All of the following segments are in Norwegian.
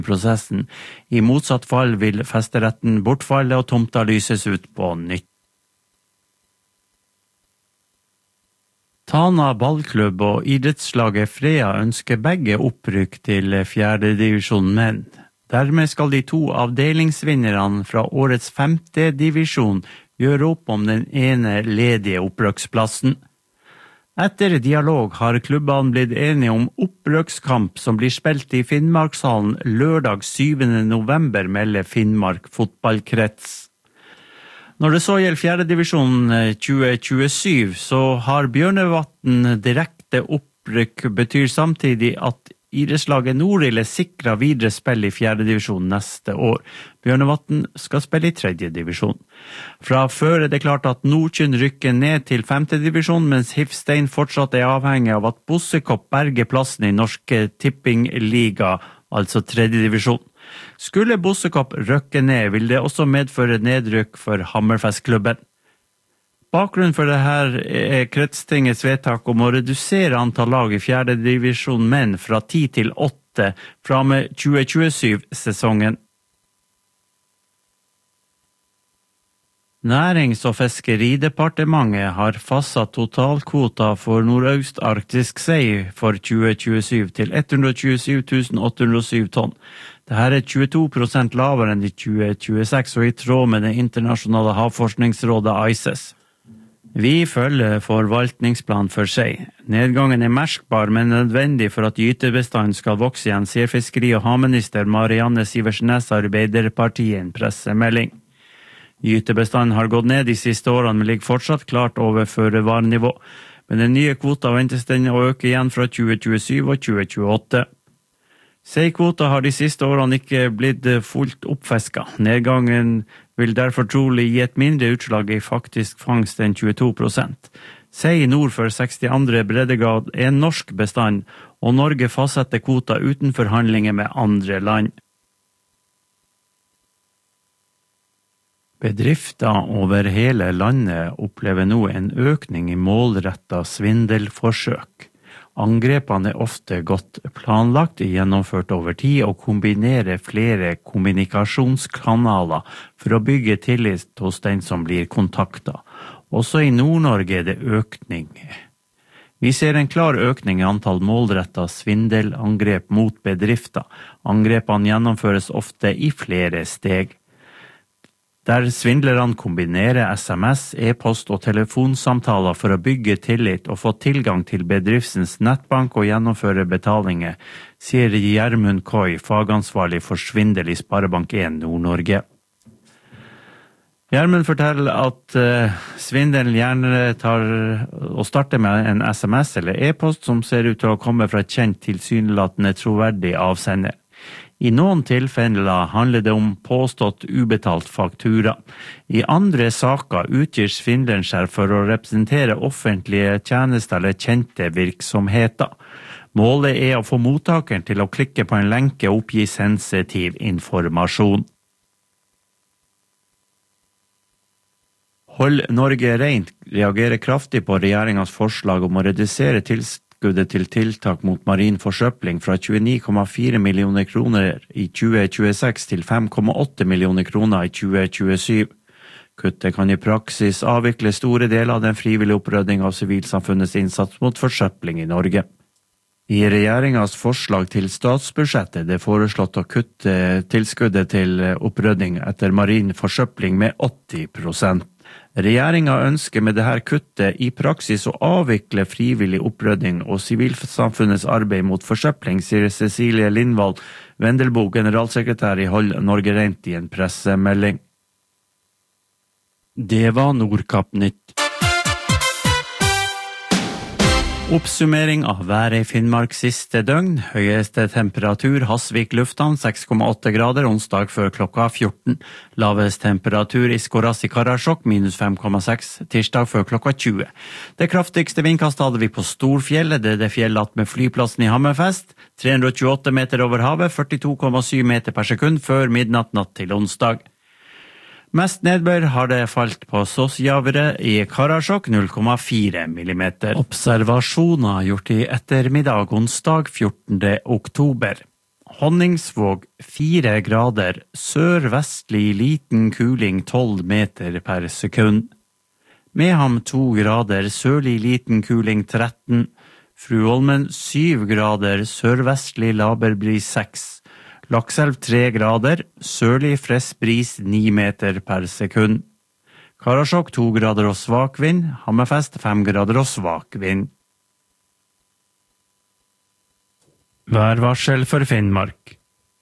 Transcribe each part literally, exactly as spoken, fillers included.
prosessen. I motsatt fall vil festeretten bortfalle og tomta lyses ut på nytt. Tana ballklubb og idrettslaget Freya ønsker begge opprykk til fjerde divisjon menn. Dermed skal de to avdelingsvinnerne fra årets femte divisjon gjøre opp om den ene ledige opprykksplassen. Etter dialog har klubbene blitt enige om opprykkskamp som blir spilt i Finnmarkshallen lørdag syvende november, melder Finnmark fotballkrets. Når det så gjelder fjerde divisjon tjue tjuesju, så har Bjørnevatn direkte opprykk betyr samtidig at idrettslaget Nordille sikrer videre spill i fjerde divisjon neste år. Bjørnevatn skal spille i tredje divisjon. Fra før er det klart at Nordkynn rykker ned til femte divisjon, mens Hifstein fortsatt er avhengig av at Bossekopp berger plassen i Norske Tippingliga, altså tredje divisjon. Skulle Bossekopp røkke ned, vil det også medføre nedrykk for Hammerfestklubben. Bakgrunnen for dette er kretstingets vedtak om å redusere antall lag i fjerde divisjon menn fra ti til åtte fra med tjue tjuesju-sesongen. Nærings- og fiskeridepartementet har fastsatt totalkvota for nordøst-arktisk sei for tjue tjuesju til ett hundre tjuesju tusen åtte hundre og syv tonn. Dette er tjueto prosent lavere enn i tjue tjueseks og i tråd med det internasjonale havforskningsrådet ICES. Vi følger forvaltningsplan for sei. Nedgangen er merkbar, men nødvendig for at gytebestanden skal vokse igjen, sier fiskeri- og havminister Marianne Sivertsen Arbeiderpartiet i en pressemelding. Gytebestanden har gått ned de siste årene, men ligger fortsatt klart over føre-var-nivå. Men den nye kvota ventes den å øke igjen fra tjue tjuesju og tjue tjueåtte. Seikvota har de siste årene ikke blitt fullt oppfisket. Nedgangen vil derfor trolig gi et mindre utslag i faktisk fangst enn tjueto prosent. Sei nord for sekstiandre breddegrad er en norsk bestand, og Norge fastsetter kvota uten forhandlinger med andre land. Bedrifter over hele landet opplever nå en økning i målrettet svindelforsøk. Angrepene er ofte godt planlagt, gjennomført over tid og kombinerer flere kommunikasjonskanaler for å bygge tillit hos den som blir kontaktet. Også i Nord-Norge er det økning. Vi ser en klar økning i antall målrettet svindelangrep mot bedrifter. Angrepene gjennomføres ofte i flere steg. Der svindlerne kombinerer sms, e-post og telefonsamtaler for å bygge tillit og få tilgang til bedriftens nettbank og gjennomføre betalinger, sier Gjermund Koi, fagansvarlig for svindel i Sparebank en Nord-Norge. Gjermund forteller at uh, svindelen gjerne tar og starter med en sms eller e-post som ser ut til å komme fra et kjent tilsynelatende troverdig avsender. I noen tilfeller handler det om påstått ubetalt faktura. I andre saker utgir svindleren seg for å representere offentlige tjenester eller kjente virksomheter. Målet er å få mottakeren til å klikke på en lenke og oppgi sensitiv informasjon. Hold Norge rent reagerer kraftig på regjeringens forslag om å redusere tilskuddet til tiltak mot marin forsøpling fra tjueni komma fire millioner kroner i tjue tjueseks til fem komma åtte millioner kroner i tjue tjuesju. Kuttet kan i praksis avvikle store deler av den frivillige opprydding av sivilsamfunnets innsats mot forsøpling i Norge. I regjeringens forslag til statsbudsjettet er det foreslått å kutte tilskuddet til opprydding etter marin forsøpling med åtti prosent. Regjeringen ønsker med dette kuttet i praksis å avvikle frivillig opprydding og sivilsamfunnets arbeid mot forsøpling, sier Cecilie Lindvall, Vendelbo, generalsekretær i Hold Norge Rent i en pressemelding. Det var Nordkapp Nytt. Oppsummering av været i Finnmark siste døgn. Høyeste temperatur Hasvik lufthavn seks komma åtte grader onsdag før klokka fjorten. Lavest temperatur i Skoras i Karasjok minus fem komma seks tirsdag før klokka tjue. Det kraftigste vindkast hadde vi på Storfjellet, det er det fjellet med flyplassen i Hammerfest. tre hundre og tjueåtte meter over havet, førtito komma syv meter per sekund før midnatt natt til onsdag. Mest nedbør har det falt på Sosjavre i Karasjok, null komma fire millimeter. Observasjoner gjort i ettermiddag onsdag fjortende oktober. Honningsvåg fire grader, sørvestlig liten kuling tolv meter per sekund. Meham to grader, sørlig liten kuling tretten. Fruholmen syv grader, sørvestlig laber bris seks. Lakselv tre grader, sørlig frisk bris ni meter per sekund. Karasjok to grader og svak vind, Hammerfest fem grader og svak vind. Værvarsel for Finnmark.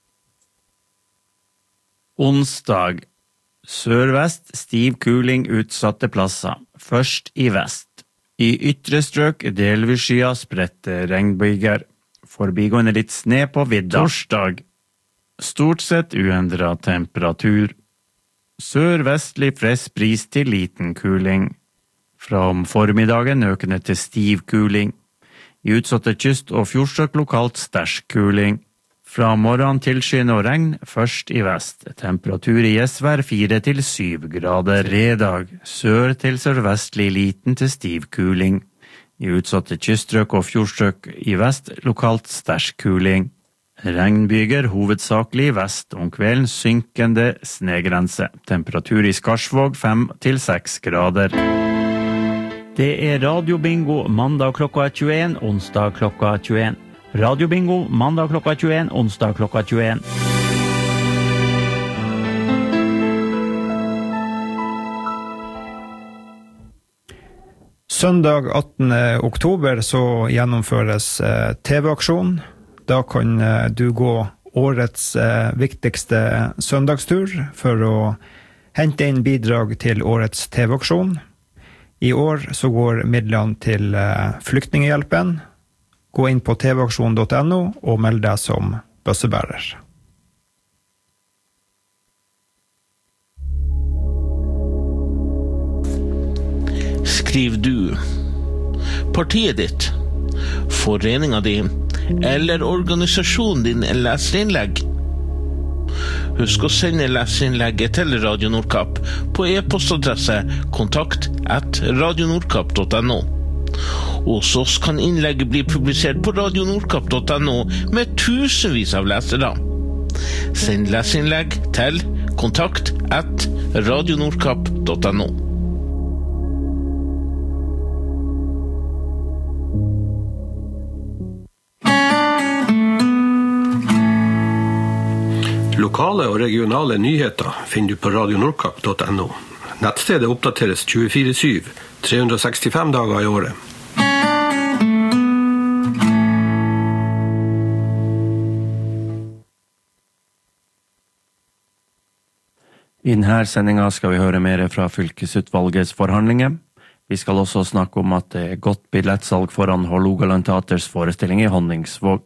Onsdag. Sørvest, stiv kuling utsatte plasser. Først i vest. I ytre strøk delvis skya spredte regnbyger. Forbigående litt sne på vidda. Torsdag. Stort sett uendret temperatur. Sørvestlig frisk bris til liten kuling. Fra om formiddagen økende til stiv kuling. I utsatte kyst- og fjordstrøk lokalt sterk kuling. Fra morgen til skyen og regn, først i vest. Temperatur i Gjesvær fire til syv grader. Fredag, sør til sørvestlig liten til stiv kuling. I utsatte kyststrøk og fjordstrøk i vest, lokalt sterk kuling. Regnbyger hovedsakelig vest, om kvelden synkende snegrense. Temperatur i Skarsvåg fem til seks grader. Det er radiobingo mandag klokka tjueen, onsdag klokka tjueen. Radiobingo mandag klokka tjueen, onsdag klokka tjueen. Søndag attende oktober så gjennomføres eh, T V-aksjon. Da kan eh, du gå årets eh, viktigste søndagstur for å hente inn bidrag til årets T V-aksjon. I år så går midlene til eh, Flyktninghjelpen. Gå inn på t v aksjon punktum n o og meld deg som bøssebærer. Skriv du, partiet ditt, foreninga di eller organisasjonen din leserinnlegg. Husk å sende leserinnlegget til Radio Nordkapp på e-postadresse kontakt at radionordkapp punktum n o. Hos oss kan innlegget bli publisert på radio nordkapp punktum n o med tusenvis av lesere. Send leserinnlegg til kontakt at radionordkapp punktum n o. Lokale og regionale nyheter finner du på radio nordkapp punktum n o. Nettstedet oppdateres tjuefire syv, tre hundre og sekstifem dager i året. I denne sendingen skal vi høre mer fra fylkesutvalgets forhandlinger. Vi skal også snakke om at det er godt billettsalg foran Hålogaland Teaters forestilling i Honningsvåg.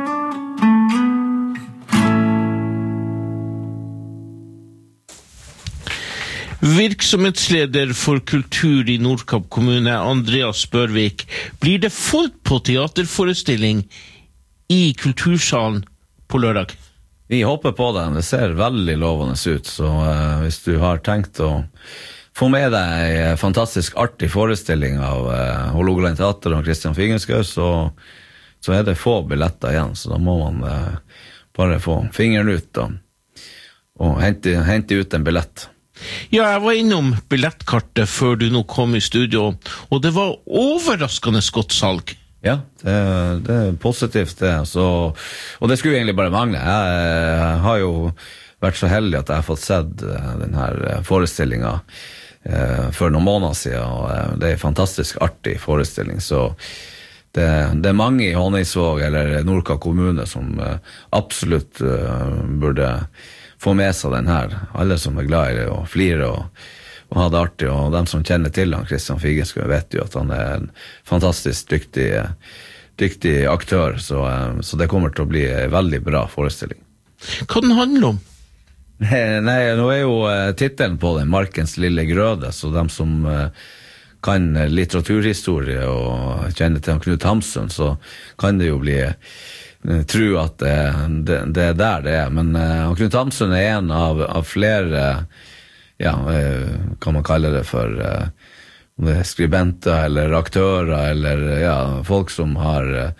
Virksomhetsleder for kultur i Nordkapp kommune, Andreas Børvik, blir det fullt på teaterforestilling i kultursalen på lørdag? Vi håper på det. Det ser veldig lovende ut, så uh, hvis du har tenkt å få med deg en fantastisk artig forestilling av uh, Hålogaland Teater og Christian Fingenskau, så, så er det få billetter igjen, så da må man uh, bare få fingeren ut og, og hente, hente ut en billett. Ja, jeg var innom billettkartet før du nå kom i studio, og det var overraskende godt salg. Ja, det, det er positivt det. Så, og det skulle egentlig bare mangle. Jeg, jeg har jo vært så heldig at jeg har fått sett denne forestillingen eh, for noen måneder siden, og det er en fantastisk artig forestilling. Så det, det er mange i Honningsvåg eller Nordkapp kommune som eh, absolutt eh, burde få med seg den her. Alle som er glad i det og flirer og, og har det artig, og dem som kjenner til han, Christian Fingenskau, vet jo at han er en fantastisk dyktig, dyktig aktør, så, så det kommer til å bli en veldig bra forestilling. Hva den handler om? Nei, nei, nå er jo titelen på den Markens lille grøde, så dem som kan litteraturhistorie og kjenner til Knut Hamsun, så kan det jo bli tro at det, det, det er der det er, men uh, Knut Hamsun er en av, av flere, ja, uh, kan man kalle det for uh, om det er skribenter eller aktører eller ja, folk som har, uh,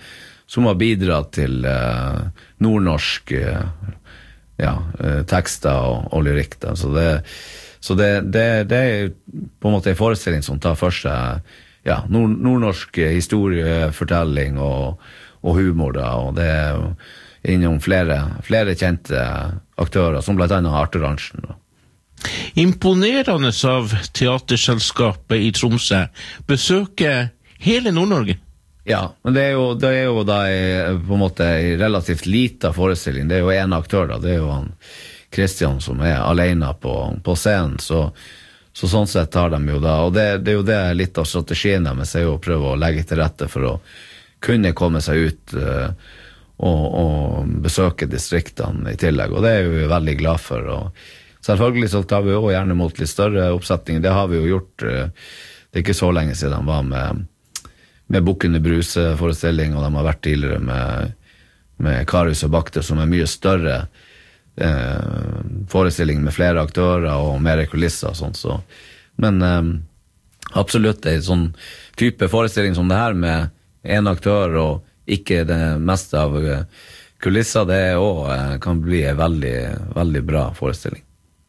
som har bidratt til uh, nordnorsk uh, ja, uh, tekster og, og lyrikk. Da. Så, det, så det, det, det er på en måte en forestilling som tar for seg ja, nord, nordnorsk historiefortelling og, og humor. Da. Og det er innom flere, flere kjente aktører, som blant annet Arthur Arntzen. Da. Imponerende av teaterselskapet i Tromsø besøker hele Nord-Norge. Ja, men det er jo, det er jo da på en måte en relativt liten forestilling. Det er jo en aktør da, det er jo han Christian som er alene på, på scenen, så, så sånn sett tar de jo da, og det, det er jo det litt av strategien deres, er jo å prøve å legge til rette for å kunne komme seg ut uh, og, og besøke distriktene i tillegg, og det er vi veldig glad for, og selvfølgelig så tar vi jo gjerne mot litt større oppsetninger, det har vi jo gjort, uh, det er ikke så lenge siden de var med med Bukkene Bruse-forestilling, og de har vært tidligere med, med Karius og Bakter, som er mye større eh, forestilling med flere aktører og mer kulisser og sånt. Så. Men eh, absolutt en sånn type forestilling som det her, med en aktør og ikke det meste av kulisser, det også, eh, kan bli en veldig, veldig bra forestilling.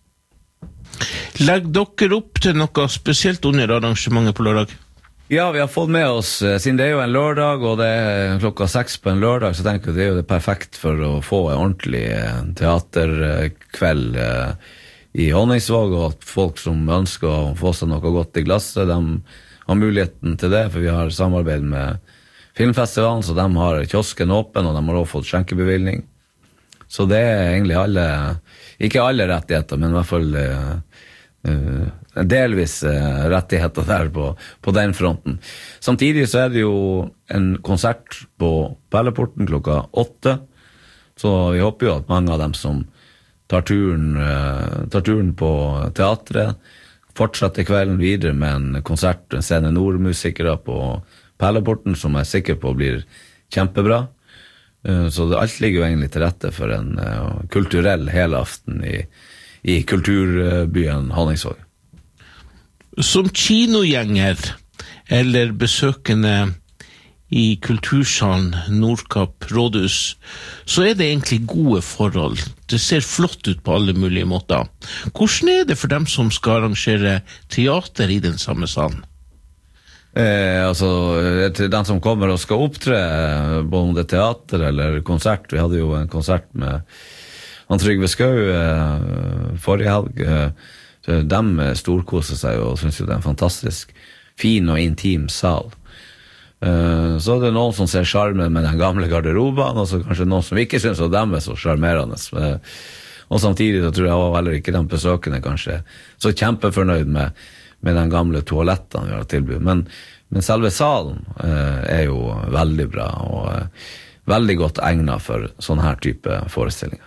Legg dere opp til noe spesielt under arrangementet på lørdag? Ja, vi har fått med oss, siden det er jo en lørdag, og det er klokka seks på en lørdag, så tenker jeg det er jo det perfekt for å få en ordentlig teaterkveld i Honningsvåg, og at folk som ønsker å få seg noe godt i glasset, de har muligheten til det, for vi har samarbeid med Filmfestivalen, så de har kiosken åpen, og de har også fått skjenkebevilgning. Så det er egentlig alle, ikke alle rettigheter, men i hvert fall Uh, delvis uh, rettigheter der på, på den fronten. Samtidig så er det jo en konsert på Pelleporten klokka åtte, så vi håper jo at mange av dem som tar turen, uh, tar turen på teatret fortsetter kvelden videre med en konsert, en scene nordmusikere på Pelleporten, som jeg er sikker på blir kjempebra. Uh, så det, alt ligger jo egentlig til rette for en uh, kulturell helaften i i kulturbyen Honningsvåg. Som kinogjenger eller besøkende i kultursalen Nordkapp Rådhus, så er det egentlig gode forhold. Det ser flott ut på alle mulige måter. Hvordan er det for dem som skal arrangere teater i den samme salen? Eh, altså, til den som kommer og skal opptre, både om det er teater eller konsert, vi hadde jo en konsert med han Trygve Skau eh, forrige helg, eh, de storkoser seg og synes jo det er en fantastisk fin og intim sal. Eh, så er det noen som ser charmen med den gamle garderoben, og så kanskje noen som ikke synes at de er så charmerende. Eh, og samtidig så tror jeg også heller ikke de besøkende kanskje så kjempefornøyd med, med den gamle toalettene vi har tilbudt. Men, men selve salen eh, er jo veldig bra, og eh, veldig godt egnet for sånne her type forestillinger.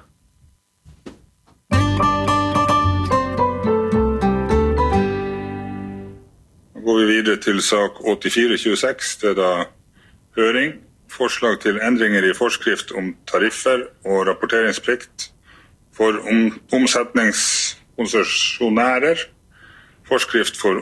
Går vi videre til sak åttifire tjueseks, det er da høring, forslag til endringer i forskrift om tariffer og rapporteringsplikt for om, omsetningskonsesjonærer, forskrift for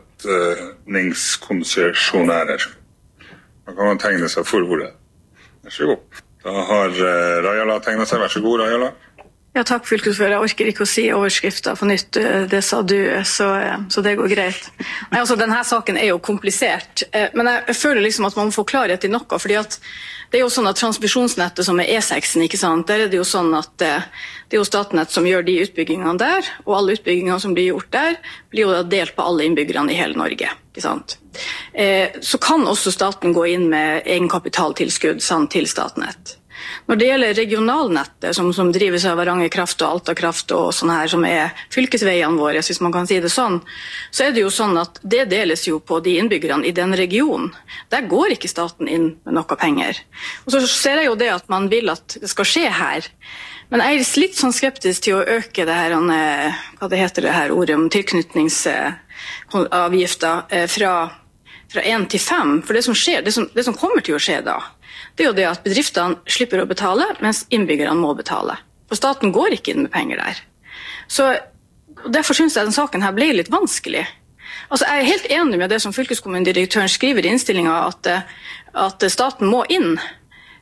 omsetningskonsesjonærer. Da kan man tegne seg for ordet. Vær så god. Da har uh, Rajala tegnet seg. Vær så god, Rajala. Ja, takk, fylkesfører. Jeg orker ikke å si overskrifter på nytt. Det sa du, så, så det går greit. Nei, altså, denne saken er jo komplisert, men jeg, jeg føler liksom at man må få klarhet i noe, fordi at det er jo sånn at transmisjonsnettet som er E seksen, ikke sant? Der er det jo sånn at det er jo Statnett som gjør de utbyggingene der, og alle utbyggingene som blir gjort der, blir jo delt på alle innbyggerne i hele Norge, ikke sant? Eh, så kan også staten gå inn med egenkapitaltilskudd sant, til Statnett. Når det gjelder regionalnettet, som, som drives av Varanger Kraft og Alta Kraft og sånne her, som er fylkesveiene våre, hvis man kan si det sånn, så er det jo sånn at det deles jo på de innbyggerne i den regionen. Der går ikke staten inn med noe penger. Og så ser jeg jo det at man vil at det skal skje her. Men jeg er litt sånn skeptisk til å øke det her, hva det heter det her ordet om tilknytningsavgifter fra, fra én til fem. For det som skjer, det som, det som kommer til å skje da, det er jo det at bedriftene slipper å betale, mens innbyggerne må betale. For staten går ikke inn med penger der. Så derfor synes jeg den saken her ble litt vanskelig. Altså, jeg er helt enig med det som fylkeskommunedirektøren skriver i innstillingen, at, at staten må inn.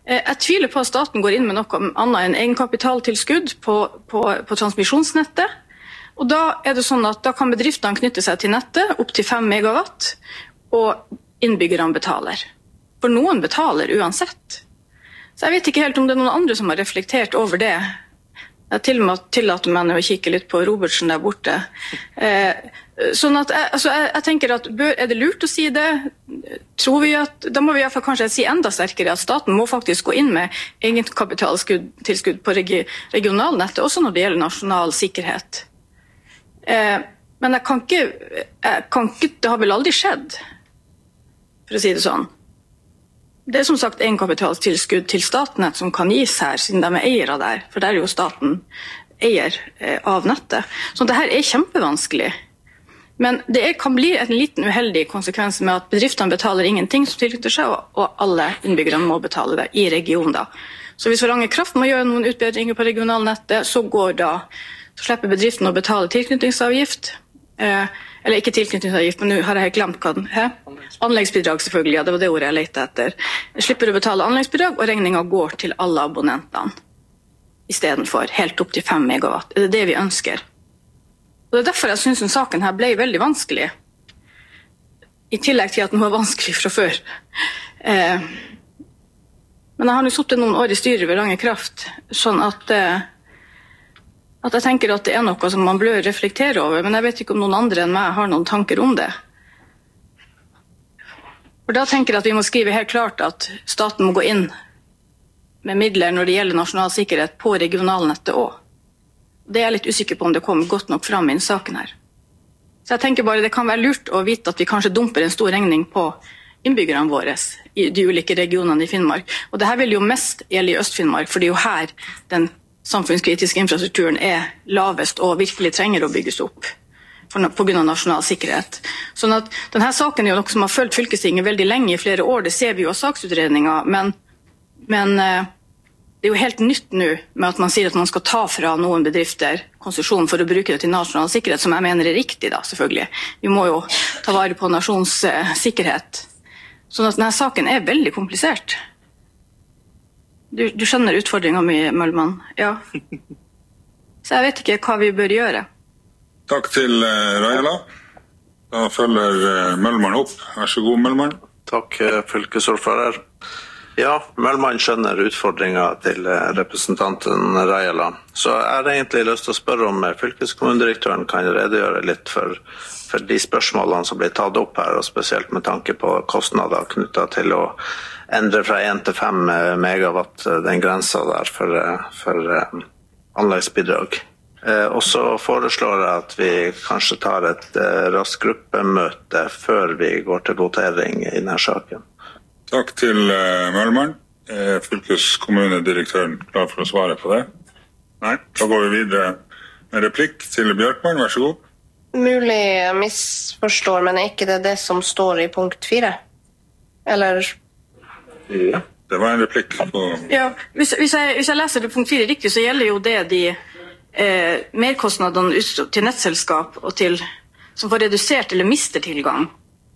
Jeg tviler på at staten går inn med noe annet enn egenkapitaltilskudd på, på, på transmisjonsnettet. Og da er det sånn at da kan bedriftene knytte seg til nettet opp til fem megawatt, og innbyggerne betaler. For noen betaler uansett. Så jeg vet ikke helt om det er noen andre som har reflektert over det. Jeg til og med tillater meg å kikke litt på Robertsen der borte. Eh, sånn at, jeg, altså jeg, jeg tenker at bør, er det lurt å si det? Tror vi at, da må vi i hvert fall kanskje si enda sterkere at staten må faktisk gå inn med egenkapitaltilskudd på regi, regionalnettet, også når det gjelder nasjonal sikkerhet. Eh, men jeg kan, ikke, jeg kan ikke, det har vel aldri skjedd, for å si det sånn. Det er som sagt egenkapitaltilskudd til Statnett som kan gis her, siden de er eiere der, for der er jo staten eier eh, av nettet. Så det her er kjempevanskelig. Men det er, kan bli en liten uheldig konsekvens med at bedriftene betaler ingenting som tilknytter seg, og, og alle innbyggerne må betale det i regionen da. Så hvis Varanger Kraft må gjøre noen utbedringer på regionalnettet, så går da, så slipper bedriften å betale tilknytningsavgift, eh, eller ikke tilknytningsavgift, men nå har jeg glemt hva den er. Anleggsbidrag selvfølgelig, ja, det var det ordet jeg lette etter. Jeg slipper å betale anleggsbidrag, og regningen går til alle abonnentene. I stedet for helt opp til fem megawatt. Det er det vi ønsker. Og det er derfor jeg synes den saken her ble veldig vanskelig. I tillegg til at den var vanskelig fra før. Eh, men jeg har nå sittet noen år i styret ved Varanger Kraft, sånn at... Eh, at jeg tenker at det er noe som man bør reflektere over, men jeg vet ikke om noen andre enn meg har noen tanker om det. For da tenker jeg at vi må skrive helt klart at staten må gå inn med midler når det gjelder nasjonal sikkerhet på regionalnettet også. Det er jeg litt usikker på om det kommer godt nok fram i en saken her. Så jeg tenker bare det kan være lurt å vite at vi kanskje dumper en stor regning på innbyggerne våre i de ulike regionene i Finnmark. Og det her vil jo mest gjelde i Øst-Finnmark, for det er jo her den samfunnskritiske infrastrukturen er lavest og virkelig trenger å bygges opp på grunn av nasjonal sikkerhet. Sånn at denne saken er jo noe som har følt fylkestinget veldig lenge i flere år, det ser vi jo av saksutredninger, men, men det er jo helt nytt nå med at man sier at man skal ta fra noen bedrifter konsesjon for å bruke det til nasjonal sikkerhet, som jeg mener er riktig da, selvfølgelig. Vi må jo ta vare på nasjons sikkerhet. Sånn at denne saken er veldig komplisert. Du, du skjønner utfordringen min, Møllmann, ja. Så jeg vet ikke hva vi bør gjøre. Takk til uh, Raila. Da følger uh, Møllmann opp. Vær så god, Møllmann. Takk, uh, fylkesordfører. Ja, Møllmann skjønner utfordringen til uh, representanten Raila. Så jeg har egentlig lyst til å spørre om uh, fylkeskommunedirektøren kan redegjøre litt for, for de spørsmålene som blir tatt opp her, og spesielt med tanke på kostnader knyttet til å endre fra én til fem megawatt den grensa der for, for um, anleggsbidrag. Eh, og så foreslår jeg at vi kanskje tar et eh, raskt gruppemøte før vi går til votering i denne saken. Takk til uh, Møllmann. Er fylkeskommunedirektøren klar for å svare på det? Nei, da går vi videre med replikk til Bjørkmann, vær så god. Mulig jeg misforstår, men er ikke det det som står i punkt fire? Eller... Ja, det var en replikk på... Ja, hvis, hvis, jeg, hvis jeg leser det punkt fire riktig, så gjelder jo det de eh, merkostnadene til nettselskap og til, som får redusert eller mister tilgang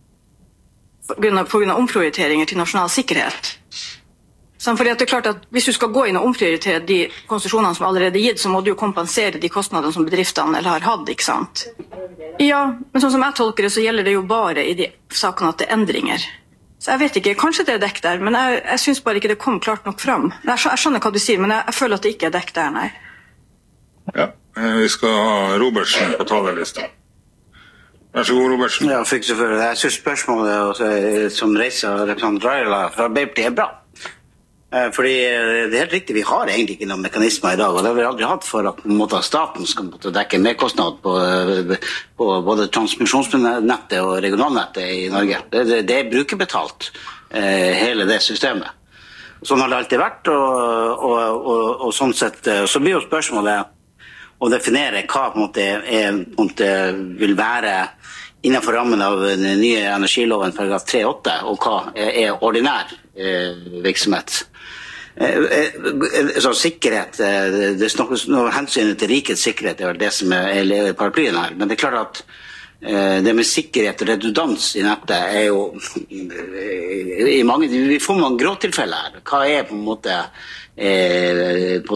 på grunn av, på grunn av omprioriteringer til nasjonal sikkerhet. Så fordi at det er klart at hvis du skal gå inn og omprioritere de konsesjonene som allerede er gitt, så må du jo kompensere de kostnadene som bedriftene eller har hatt, ikke sant? Ja, men sånn som jeg tolker det, så gjelder det jo bare i de sakene at det er endringer. Så jeg vet ikke, kanskje det er dekk der, men jeg, jeg synes bare ikke det kom klart nok fram. Jeg, jeg skjønner hva du sier, men jeg, jeg føler at det ikke er dekk der, nei. Ja, vi skal ha Robertsen på talerlista. Vær så god, Robertsen. Ja, fylkesordfører. Jeg synes spørsmålet også, som reiser representant Raila fra Arbeiderpartiet er bra. Fordi det er helt riktig, vi har egentlig ikke noen mekanismer i dag, og det har vi aldri hatt for at måte, staten skal måte, dekke merkostnad på, på både transmisjonsnettet og regionalnettet i Norge. Det, det, det er brukerbetalt, hele det systemet. Sånn har det alltid vært, og, og, og, og sånn sett, så blir jo spørsmålet å definere hva på en måte, er, på en måte vil være innenfor rammen av den nye energiloven paragraf tre åtte, og hva er ordinær eh, virksomhet. Så sikkerhet, det er noe, noe hensyn til rikets sikkerhet, det er det som er, er paraplyen her, men det er klart at det med sikkerhet og redundans i nettet er jo i mange, vi får mange gråtilfeller her. Hva er på en måte, eh, på en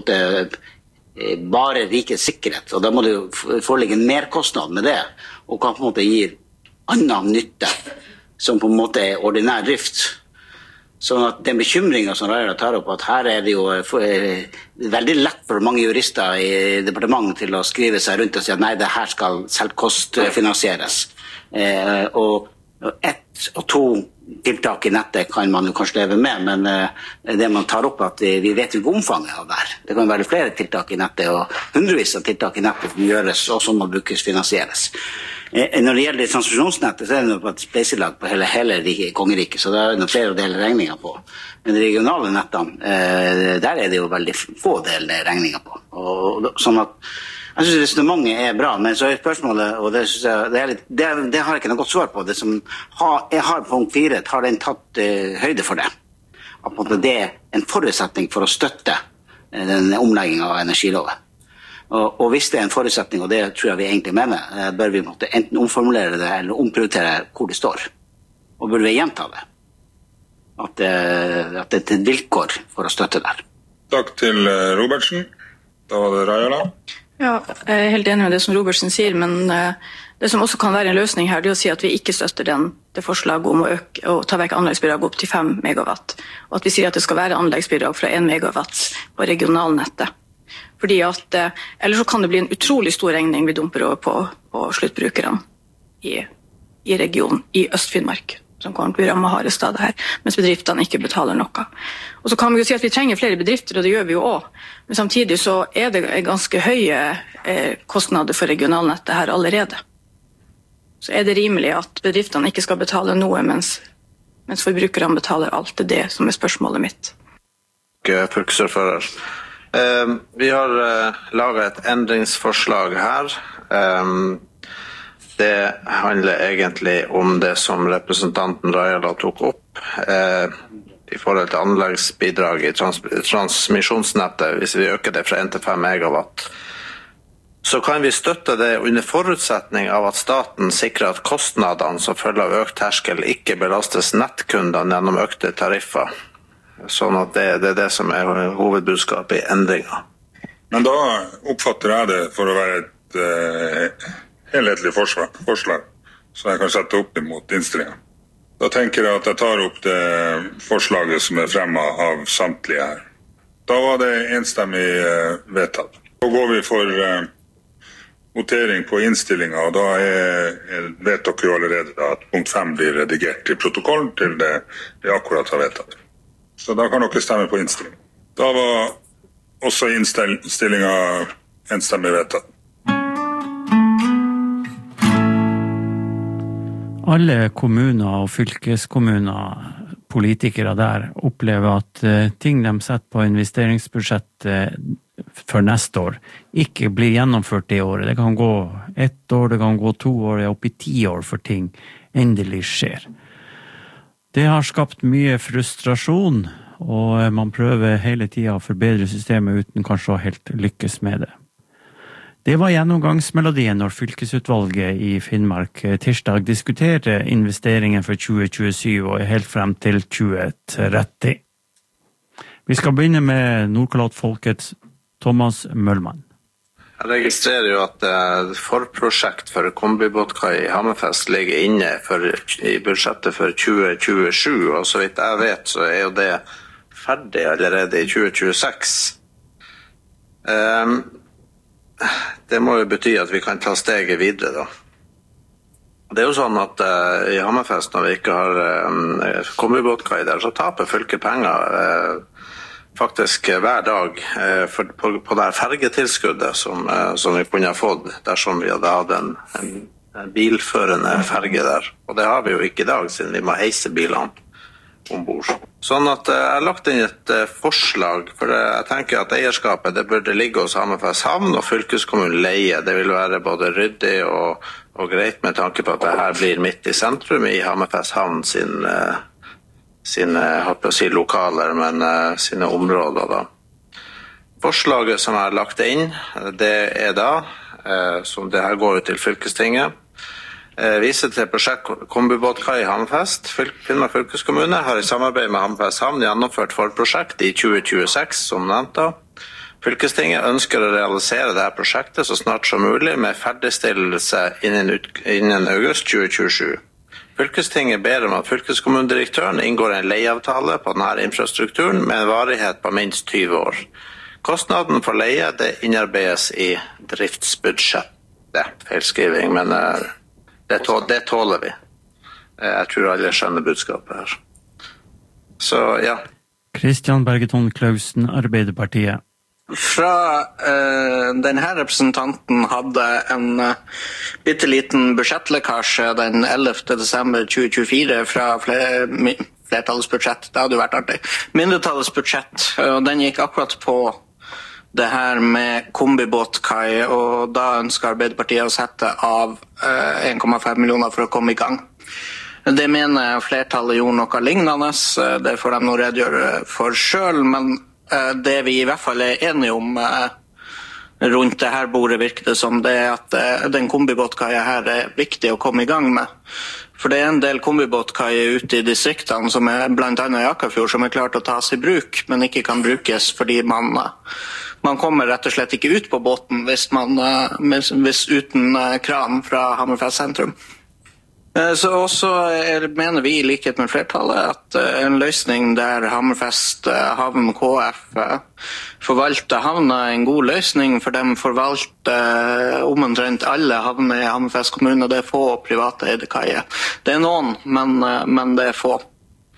måte bare rikets sikkerhet? Og da må det jo foreligge en merkostnad med det, og hva på en måte gir annen nytte som på en måte er ordinær drift. Sånn at den bekymringen som Raila tar opp, at her er det jo veldig lett for mange jurister i departementet til å skrive seg rundt og si at nei, det her skal selvkostfinansieres. Eh, og ett og to tiltak i nettet kan man jo kanskje leve med, men eh, det man tar opp at vi, vi vet ikke omfanget av det her. Det kan være flere tiltak i nettet, og hundrevis av tiltak i nettet som gjøres, og som må brukes finansieres. Når det gjelder transmisjonsnettet, så er det noe på et spleiselag på hele, hele kongeriket, så det er noen flere å dele regninger på. Men de regionale nettene, eh, der er det jo veldig få dele regninger på. Og, sånn at, jeg synes resonemanget er bra, men så er spørsmålet, og det, synes jeg, det, er litt, det, det har jeg ikke noe godt svar på, det som har, jeg har punkt fire, har den tatt eh, høyde for det. At det er en forutsetning for å støtte eh, den omleggingen av energiloven. Og, og hvis det er en forutsetning, og det tror jeg vi egentlig mener, bør vi måtte enten omformulere det eller omprioritere hvor det står. Og bør vi gjenta det. At det, at det er et vilkår for å støtte der. Takk til Robertsen. Da var det Raila. Ja, jeg er helt enig med det som Robertsen sier, men det som også kan være en løsning her, det er å si at vi ikke støtter den, det forslaget om å, øke, å ta vekk anleggsbidrag opp til fem megawatt. Og at vi sier at det skal være anleggsbidrag fra en megawatt på regionalnettet. Fordi at, eller så kan det bli en utrolig stor regning vi dumper over på, på sluttbrukerne i, i regionen, i Øst-Finnmark, som kommer til å bli rammet hardest av det her, mens bedriftene ikke betaler noe. Og så kan vi jo si at vi trenger flere bedrifter, og det gjør vi jo også. Men samtidig så er det ganske høye eh, kostnader for regionalnettet her allerede. Så er det rimelig at bedriftene ikke skal betale noe, mens, mens forbrukerne betaler alt. Det er det som er spørsmålet mitt. Fylkesordfører. Uh, vi har uh, laget et endringsforslag her. Um, det handler egentlig om det som representanten Raila tok opp uh, i forhold til anleggsbidrag i trans transmisjonsnettet. Hvis vi øker det fra en til fem megawatt, så kan vi støtte det under forutsetning av at staten sikrer at kostnadene som følger av økt terskel ikke belastes nettkundene gjennom økte tariffer. Sånn at det, det er det som er hovedbudskapet i endringen. Men da oppfatter jeg det for å være et uh, helhetlig forsvar, forslag, som jeg kan sette opp imot innstillingen. Da tenker jeg at jeg tar opp det forslaget som er fremmet av samtlige her. Da var det enstemmig uh, vedtatt. Så går vi for uh, votering på innstillingen, og da er, er, vet dere jo allerede da, at punkt fem blir redigert i protokollen til det vi akkurat har vedtatt. Så da kan dere stemme på innstillingen. Da var også innstillingen enstemmig vedtatt. Alle kommuner og fylkeskommuner, politikere der, opplever at ting de setter på investeringsbudsjettet for neste år ikke blir gjennomført det året. Det kan gå ett år, det kan gå to år, det er opp i ti år for ting endelig skjer. Det har skapt mye frustrasjon, og man prøver hele tiden å forbedre systemet uten kanskje å helt lykkes med det. Det var gjennomgangsmelodien når fylkesutvalget i Finnmark tirsdag diskuterer investeringen for tjue tjuesyv og helt frem til tjue tretti. Vi skal begynne med Nordkalottfolkets Thomas Møllmann. Jeg registrerer jo at uh, forprosjekt for kombibåtkai i Hammerfest ligger inne for, i budsjettet for tjue tjuesju, og så vidt jeg vet så er jo det ferdig allerede i tjue tjueseks. Um, det må jo bety at vi kan ta steget videre da. Det er jo sånn at uh, i Hammerfest når vi ikke har um, kombibåtkai der, så taper fylket penger uh, faktisk hver dag eh, for, på, på det fergetilskuddet som, eh, som vi kunne ha fått dersom vi hadde hatt en, en, en bilførende ferge der. Og det har vi jo ikke i dag, siden vi må heise bilene ombord. Sånn at eh, jeg har lagt inn et eh, forslag, for det, jeg tenker at eierskapet det burde ligge hos Hammerfest havn og fylkeskommunen leie. Det vil være både ryddig og, og greit med tanke på at det her blir midt i sentrum i Hammerfest havn sin eh, sine, holdt på å si lokaler, men uh, sine områder da. Forslaget som jeg har lagt inn, det er da, uh, som det her går ut til fylkestinget, Jeg viser til prosjekt kombibåtkai i Hammerfest. Finnmark fylkeskommune har i samarbeid med Hammerfest havn gjennomført forprosjekt i tjue tjueseks, som nevnt da. Fylkestinget ønsker å realisere dette prosjektet så snart som mulig med ferdigstillelse innen, innen august tjue tjuesju. Fylkestinget ber om at fylkeskommunedirektøren inngår en leieavtale på denne infrastrukturen med en varighet på minst tyve år. Kostnaden for leie det innarbeides i driftsbudsjettet. Feilskriving, men det, tål, det tåler vi. Jeg tror alle skjønner budskapet her. Så, ja. Kristian Bergeton Klausen, Arbeiderpartiet. Fra eh, denne representanten hadde en eh, bitteliten budsjettlekkasje den ellevte desember tjue tjuefire fra fler, flertallets budsjett. Det hadde jo vært artig. Mindretallets budsjett, og den gikk akkurat på det her med kombibåtkai, og da ønsker Arbeiderpartiet å sette av eh, en komma fem millioner for å komme i gang. Det mener flertallet gjorde noe lignende, det får de nå redegjøre for selv, men eh, det vi i hvert fall er enige om eh, rundt det her bordet virker det som, det er at eh, den kombibåtkaia her er viktig å komme i gang med. For det er en del kombibåtkaier ute i distriktene, som er blant annet i Akkarfjord, som er klart å tas i bruk, men ikke kan brukes fordi man, man kommer rett og slett ikke ut på båten hvis, man, hvis uten kran fra Hammerfest sentrum. Så også er, mener vi i likhet med flertallet at en løsning der Hammerfest havn K F forvalter havna er en god løsning, for de forvalter omtrent alle havner i Hammerfest kommune, og det er få private eide kaier. Det er noen, men, men det er få.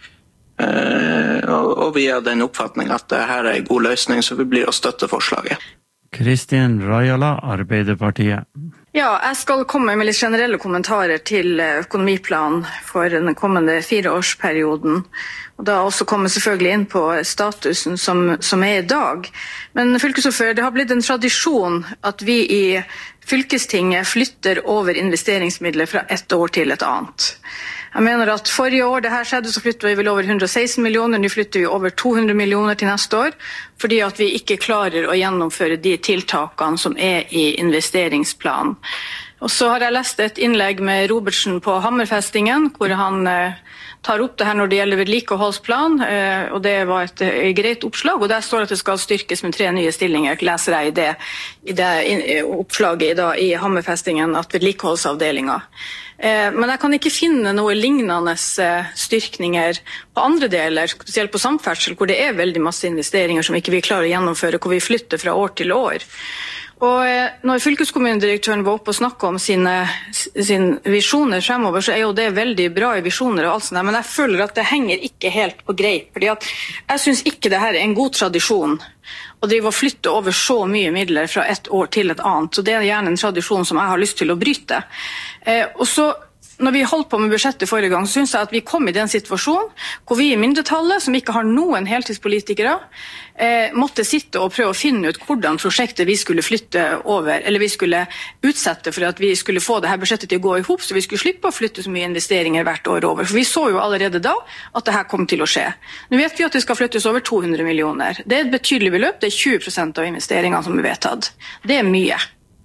Og, og vi har den oppfatning at dette er en god løsning, så vi blir å støtte forslaget. Kristin Rajala, Arbeiderpartiet. Ja, jeg skal komme med litt generelle kommentarer til økonomiplanen for den kommende fireårsperioden. Og da også komme selvfølgelig inn på statusen som, som er i dag. Men fylkesordfører, det har blitt en tradisjon at vi i fylkestinget flytter over investeringsmidler fra ett år til et annet. Jeg mener at forrige år det her skjedde, så flyttet vi vel over hundre og seksten millioner, nå flytter vi over to hundre millioner til neste år, fordi at vi ikke klarer å gjennomføre de tiltakene som er i investeringsplanen. Og så har jeg lest et innlegg med Robertsen på Hammerfestingen, hvor han eh, tar opp det her når det gjelder vedlikeholdsplan, eh, og det var et eh, greit oppslag, og der står at det skal styrkes med tre nye stillinger, leser jeg i det, i det in, oppslaget i, da, i Hammerfestingen, at vedlikeholdsavdelinga. Eh, men jeg kan ikke finne noe lignende eh, styrkninger på andre deler, spesielt på samferdsel, hvor det er veldig masse investeringer som ikke vi klarer å gjennomføre, hvor vi flytter fra år til år. Og eh, når fylkeskommunedirektøren var oppe og snakket om sine, sine visjoner fremover, så er jo det veldig bra i visjoner og alt sånt der, men jeg føler at det henger ikke helt på greip, fordi at jeg synes ikke det her er en god tradisjon å drive og flytte over så mye midler fra et år til et annet, så det er gjerne en tradisjon som jeg har lyst til å bryte. Eh, og så når vi holdt på med budsjettet forrige gang, så synes jeg at vi kom i den situasjonen hvor vi i mindretallet, som ikke har noen heltidspolitikere, eh, måtte sitte og prøve å finne ut hvordan prosjektet vi skulle flytte over, eller vi skulle utsette for at vi skulle få det her budsjettet til å gå i hop, så vi skulle slippe å flytte så mye investeringer hvert år over. For vi så jo allerede da at det her kom til å skje. Nå vet vi at det skal flyttes over to hundre millioner. Det er et betydelig beløp, det er tjue prosent av investeringene som er vedtatt. Det er mye.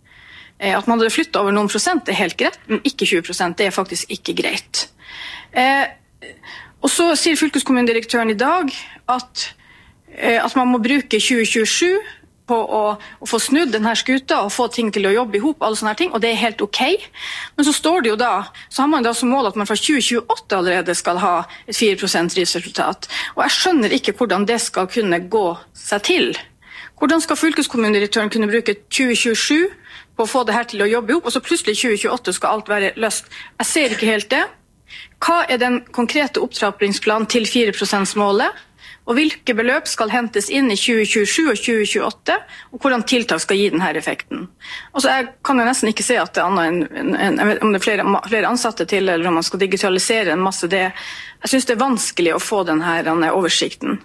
At man hadde flyttet over noen prosent er helt greit, men ikke tjue prosent, det er faktisk ikke greit. Eh, og så sier fylkeskommunedirektøren i dag at, eh, at man må bruke tjue tjuesju på å, å få snudd denne skuta og få ting til å jobbe i hop, alle sånne ting, og det er helt ok. Men så står det jo da, så har man da som mål at man fra tjue tjueåtte allerede skal ha et fire prosent driftsresultat. Og jeg skjønner ikke hvordan det skal kunne gå seg til. Hvordan skal fylkeskommunedirektøren kunne bruke tjue tjuesju på å få det her til å jobbe opp, og så plutselig tjue tjueåtte skal alt være løst? Jeg ser ikke helt det. Hva er den konkrete opptrappingsplanen til fire prosent-målet? Og hvilke beløp skal hentes inn i tjue tjuesju og tjue tjueåtte, og hvordan tiltak skal gi denne effekten? Altså, jeg kan jo nesten ikke se at det er annet enn, en, en, om det er flere, flere ansatte til, eller om man skal digitalisere en masse det. Jeg synes det er vanskelig å få denne, denne oversikten.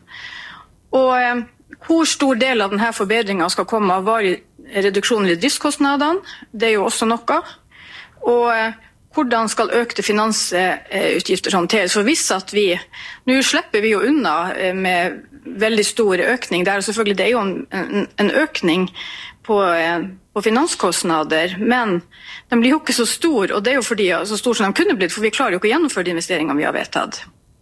Og eh, hvor stor del av denne forbedringen skal komme av varig reduksjoner i driftskostnadene, det er jo også noe. Og eh, hvordan skal økte finansutgifter håndteres? For hvis at vi, nå slipper vi jo unna eh, med veldig stor økning der, og selvfølgelig det er jo en, en, en økning på, på finanskostnader, men de blir jo ikke så stor, og det er jo fordi så stor som de kunne blitt, for vi klarer jo ikke å gjennomføre de investeringene vi har vedtatt.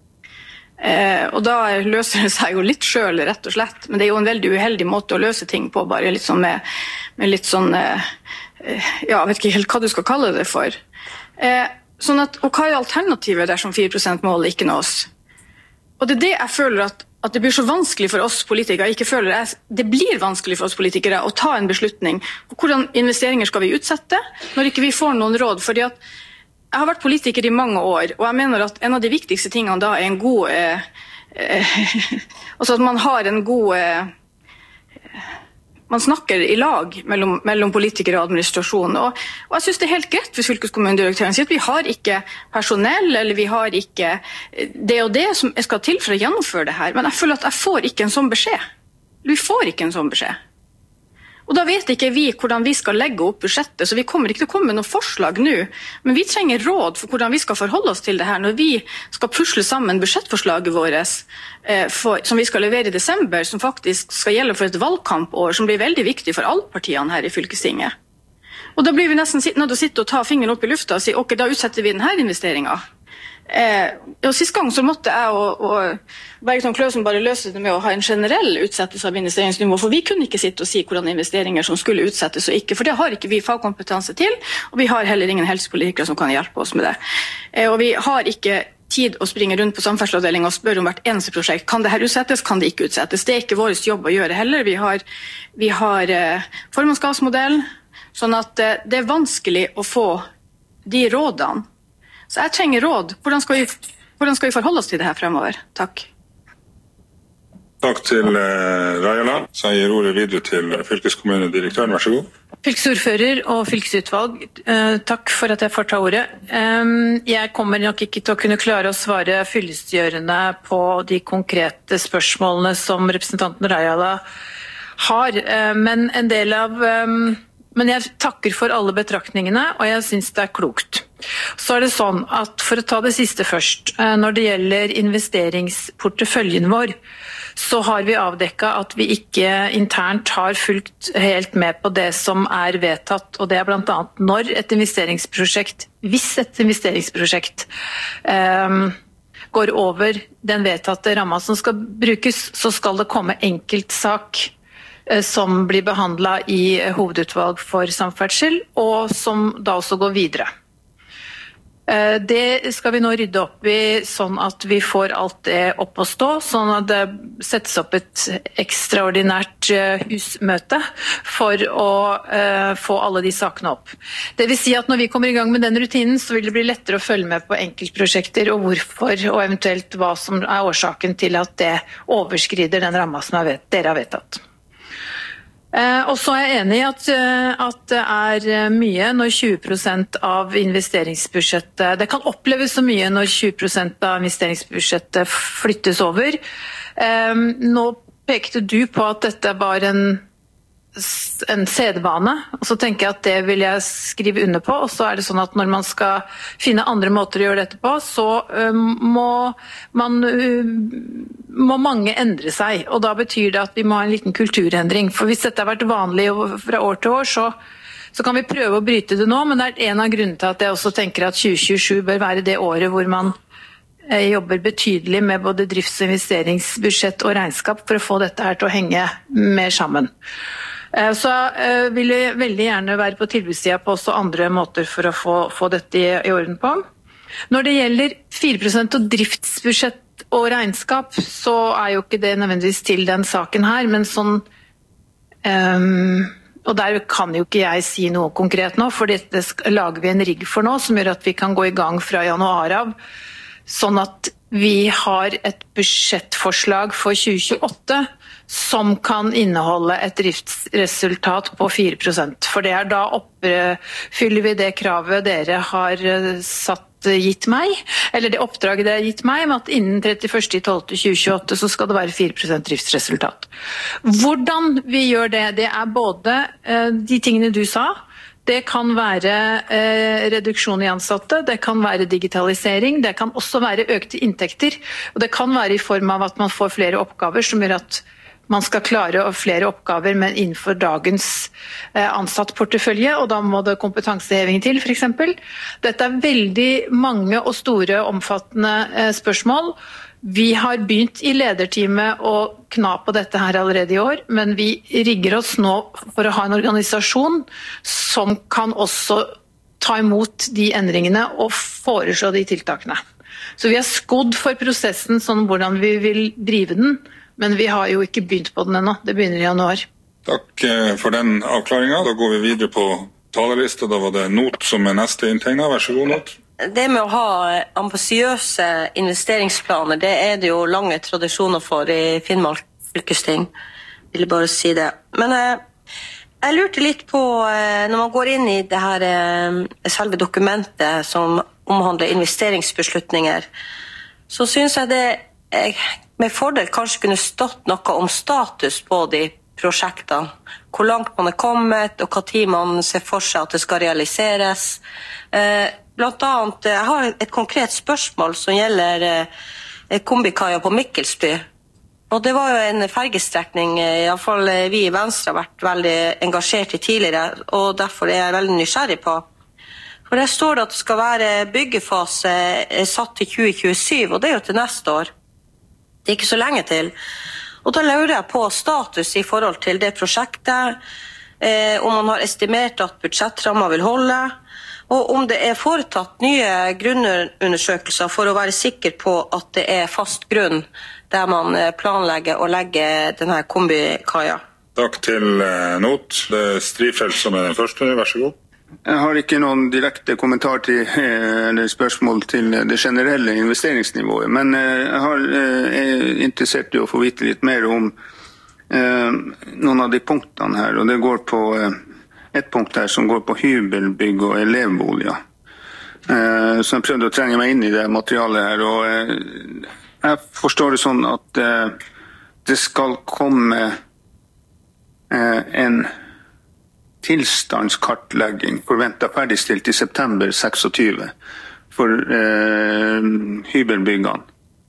Eh, og da løser det seg jo litt selv, rett og slett, men det er jo en veldig uheldig måte å løse ting på, bare litt sånn med, med litt sånn, eh, ja, jeg vet ikke helt hva du skal kalle det for. Eh, sånn at, og hva er alternativet dersom fire prosent-målet ikke nås? Og det er det jeg føler at, at det blir så vanskelig for oss politikere, ikke føler jeg, det blir vanskelig for oss politikere å ta en beslutning på hvordan investeringer skal vi utsette, når ikke vi får noen råd, fordi at jeg har vært politiker i mange år, og jeg mener at en av de viktigste tingene da er en god, eh, eh, altså at man har en god, eh, man snakker i lag mellom, mellom politikere og administrasjon, og, og jeg synes det er helt greit hvis fylkeskommunedirektøren sier at vi har ikke personell, eller vi har ikke det og det som skal til for å gjennomføre det her, men jeg føler at jeg får ikke en sånn beskjed. Vi får ikke en sånn beskjed. Og da vet ikke vi hvordan vi skal legge opp budsjettet, så vi kommer ikke til å komme med noen forslag nå, men vi trenger råd for hvordan vi skal forholde oss til det her når vi skal pusle sammen budsjettforslaget vårt eh, for, som vi skal levere i desember, som faktisk skal gjelde for et valgkampår, som blir veldig viktig for alle partiene her i fylkestinget. Og da blir vi nesten nødt til å sitte og ta fingeren opp i lufta og si, ok, da utsetter vi denne investeringen. Eh, og sist gang så måtte jeg og, og Bergton Kløsen bare løse det med å ha en generell utsettelse av investeringsnivå, for vi kunne ikke sitte og si hvordan investeringer som skulle utsettes og ikke, for det har ikke vi fagkompetanse til, og vi har heller ingen helsepolitikere som kan hjelpe oss med det. Eh, og vi har ikke tid å springe rundt på samferdselsavdelingen og spørre om hvert eneste prosjekt. Kan det her utsettes? Kan det ikke utsettes? Det er ikke vår jobb å gjøre heller. Vi har, vi har eh, formannskapsmodell, sånn at eh, det er vanskelig å få de rådene. Så jeg trenger råd. Hvordan skal vi, hvordan skal vi forholde oss til det her fremover? Takk. Takk til uh, Rajala. Så jeg gir ordet videre til fylkeskommunedirektøren. Vær så god. Fylkesordfører og fylkesutvalg, uh, takk for at jeg får ta ordet. Um, jeg kommer nok ikke til å kunne klare å svare fyllestgjørende på de konkrete spørsmålene som representanten Rajala har, uh, men en del av... Um, Men jeg takker for alle betraktningene, og jeg synes det er klokt. Så er det sånn at, for å ta det siste først, når det gjelder investeringsporteføljen vår, så har vi avdekket at vi ikke internt har fulgt helt med på det som er vedtatt, og det er blant annet når et investeringsprosjekt, hvis et investeringsprosjekt um, går over den vedtatte ramma som skal brukes, så skal det komme enkeltsak som blir behandlet i hovedutvalg for samferdsel, og som da også går videre. Det skal vi nå rydde opp i, sånn at vi får alt det opp å stå, sånn at det settes opp et ekstraordinært husmøte for å få alle de sakene opp. Det vil si at når vi kommer i gang med den rutinen, så vil det bli lettere å følge med på enkeltprosjekter, og hvorfor, og eventuelt hva som er årsaken til at det overskrider den ramma som er vet, dere har vedtatt. Og så er jeg enig i at, at det er mye når tjue prosent av investeringsbudsjettet, det kan oppleves så mye når tjue prosent av investeringsbudsjettet flyttes over. Nå pekte du på at dette var en, en sedvane, og så tenker jeg at det vil jeg skrive under på, og så er det sånn at når man skal finne andre måter å gjøre dette på, så må man... må mange endre seg, og da betyr det at vi må ha en liten kulturendring. For hvis dette har vært vanlig fra år til år, så, så kan vi prøve å bryte det nå, men det er en av grunnene til at jeg også tenker at tjue tjuesju bør være det året hvor man eh, jobber betydelig med både drifts- og investeringsbudsjett og regnskap for å få dette her til å henge mer sammen. Eh, så eh, vil jeg veldig gjerne være på tilbudssiden på også andre måter for å få, få dette i, i orden på. Når det gjelder fire prosent og driftsbudsjett og regnskap, så er jo ikke det nødvendigvis til den saken her, men sånn, um, og der kan jo ikke jeg si noe konkret nå, for dette lager vi en rigg for nå, som gjør at vi kan gå i gang fra januar av, sånn at vi har et budsjettforslag for tjue tjueåtte som kan inneholde et driftsresultat på fire prosent, for det er da oppfyller vi det kravet dere har satt gitt meg, eller det oppdraget det har gitt meg, med at innen trettiførste desember tjue tjueåtte så skal det være fire prosent driftsresultat. Hvordan vi gjør det, det er både eh, de tingene du sa, det kan være eh, reduksjon i ansatte, det kan være digitalisering, det kan også være økte inntekter, og det kan være i form av at man får flere oppgaver som gjør at man skal klare flere oppgaver, men innenfor dagens ansattportefølje, og da må det kompetanseheving til, for eksempel. Dette er veldig mange og store, omfattende spørsmål. Vi har begynt i lederteamet å kna på dette her allerede i år, men vi rigger oss nå for å ha en organisasjon som kan også ta imot de endringene og foreslå de tiltakene. Så vi har skodd for prosessen sånn hvordan vi vil drive den, men vi har jo ikke begynt på den ennå. Det begynner i januar. Takk for den avklaringen. Da går vi videre på talerlista. Da var det Not som er neste inntegnet. Vær så god, Not. Det med å ha ambisiøse investeringsplaner, det er det jo lange tradisjoner for i Finnmark fylkesting. Jeg vil bare si det. Men jeg lurte litt på, når man går inn i det her selve dokumentet som omhandler investeringsbeslutninger, så synes jeg det er med fordel kanskje kunne stått noe om status på de prosjektene. Hvor langt man er kommet, og hva tid man ser for seg at det skal realiseres. Blant annet, jeg har et konkret spørsmål som gjelder kombikaia på Mikkelsby. Og det var jo en fergestrekning, i hvert fall vi i Venstre har vært veldig engasjert i tidligere, og derfor er jeg veldig nysgjerrig på. For der står det at det skal være byggefase satt til tjue tjuesyv, og det er jo til neste år. Det er ikke så lenge til. Og da lurer jeg på status i forhold til det prosjektet, eh, om man har estimert at budsjettrammer vil holde, og om det er foretatt nye grunnundersøkelser for å være sikker på at det er fast grunn der man planlegger å legge denne kombikaia. Takk til eh, Not. Det er Strifeldt som er den første. Vær så god. Jeg har ikke noen direkte kommentar til, eller spørsmål til det generelle investeringsnivået, men jeg har, er interessert i å få vite litt mer om eh, noen av de punktene her, og det går på eh, et punkt her som går på hybelbygg og elevboliger. Eh, så jeg prøvde å trenge meg inn i det materialet her, og eh, jeg forstår det sånn at eh, det skal komme eh, en tilstandskartlegging forventet ferdigstilt i september tjueseks for eh, hybelbyggene.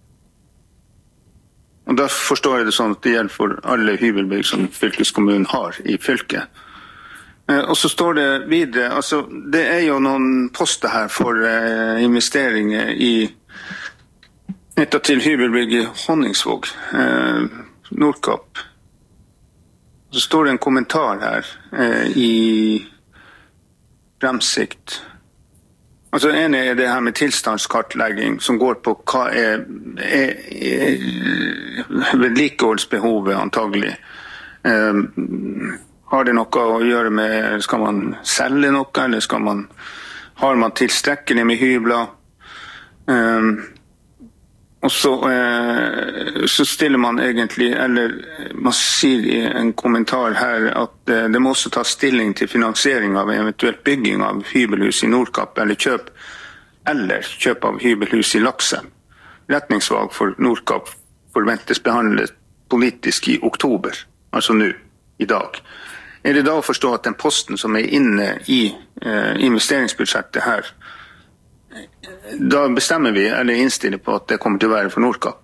Og da forstår jeg det sånn at det gjelder for alle hybelbygg som fylkeskommunen har i fylket. Eh, og så står det videre, altså det er jo noen poster her for eh, investeringer i knyttet til hybelbygg i Honningsvåg, eh, Nordkapp. Så står det en kommentar her eh, i fremsikt. Altså en er det her med tilstandskartlegging som går på hva er, er, er vedlikeholdsbehovet antagelig. Eh, har det noe å gjøre med, skal man selge noe, eller skal man, har man tilstrekkelig med hybler? Eh, Og så, eh, så stiller man egentlig, eller man sier i en kommentar her at eh, det må også ta stilling til finansiering av eventuelt bygging av hybelhus i Nordkapp, eller kjøp, eller kjøp av hybelhus i Lakse. Retningsvalg for Nordkapp forventes behandlet politisk i oktober, altså nå, i dag. Er det da å forstå at den posten som er inne i eh, investeringsbudsjettet her, da bestemmer vi, eller innstiller på at det kommer til å være for Nordkapp.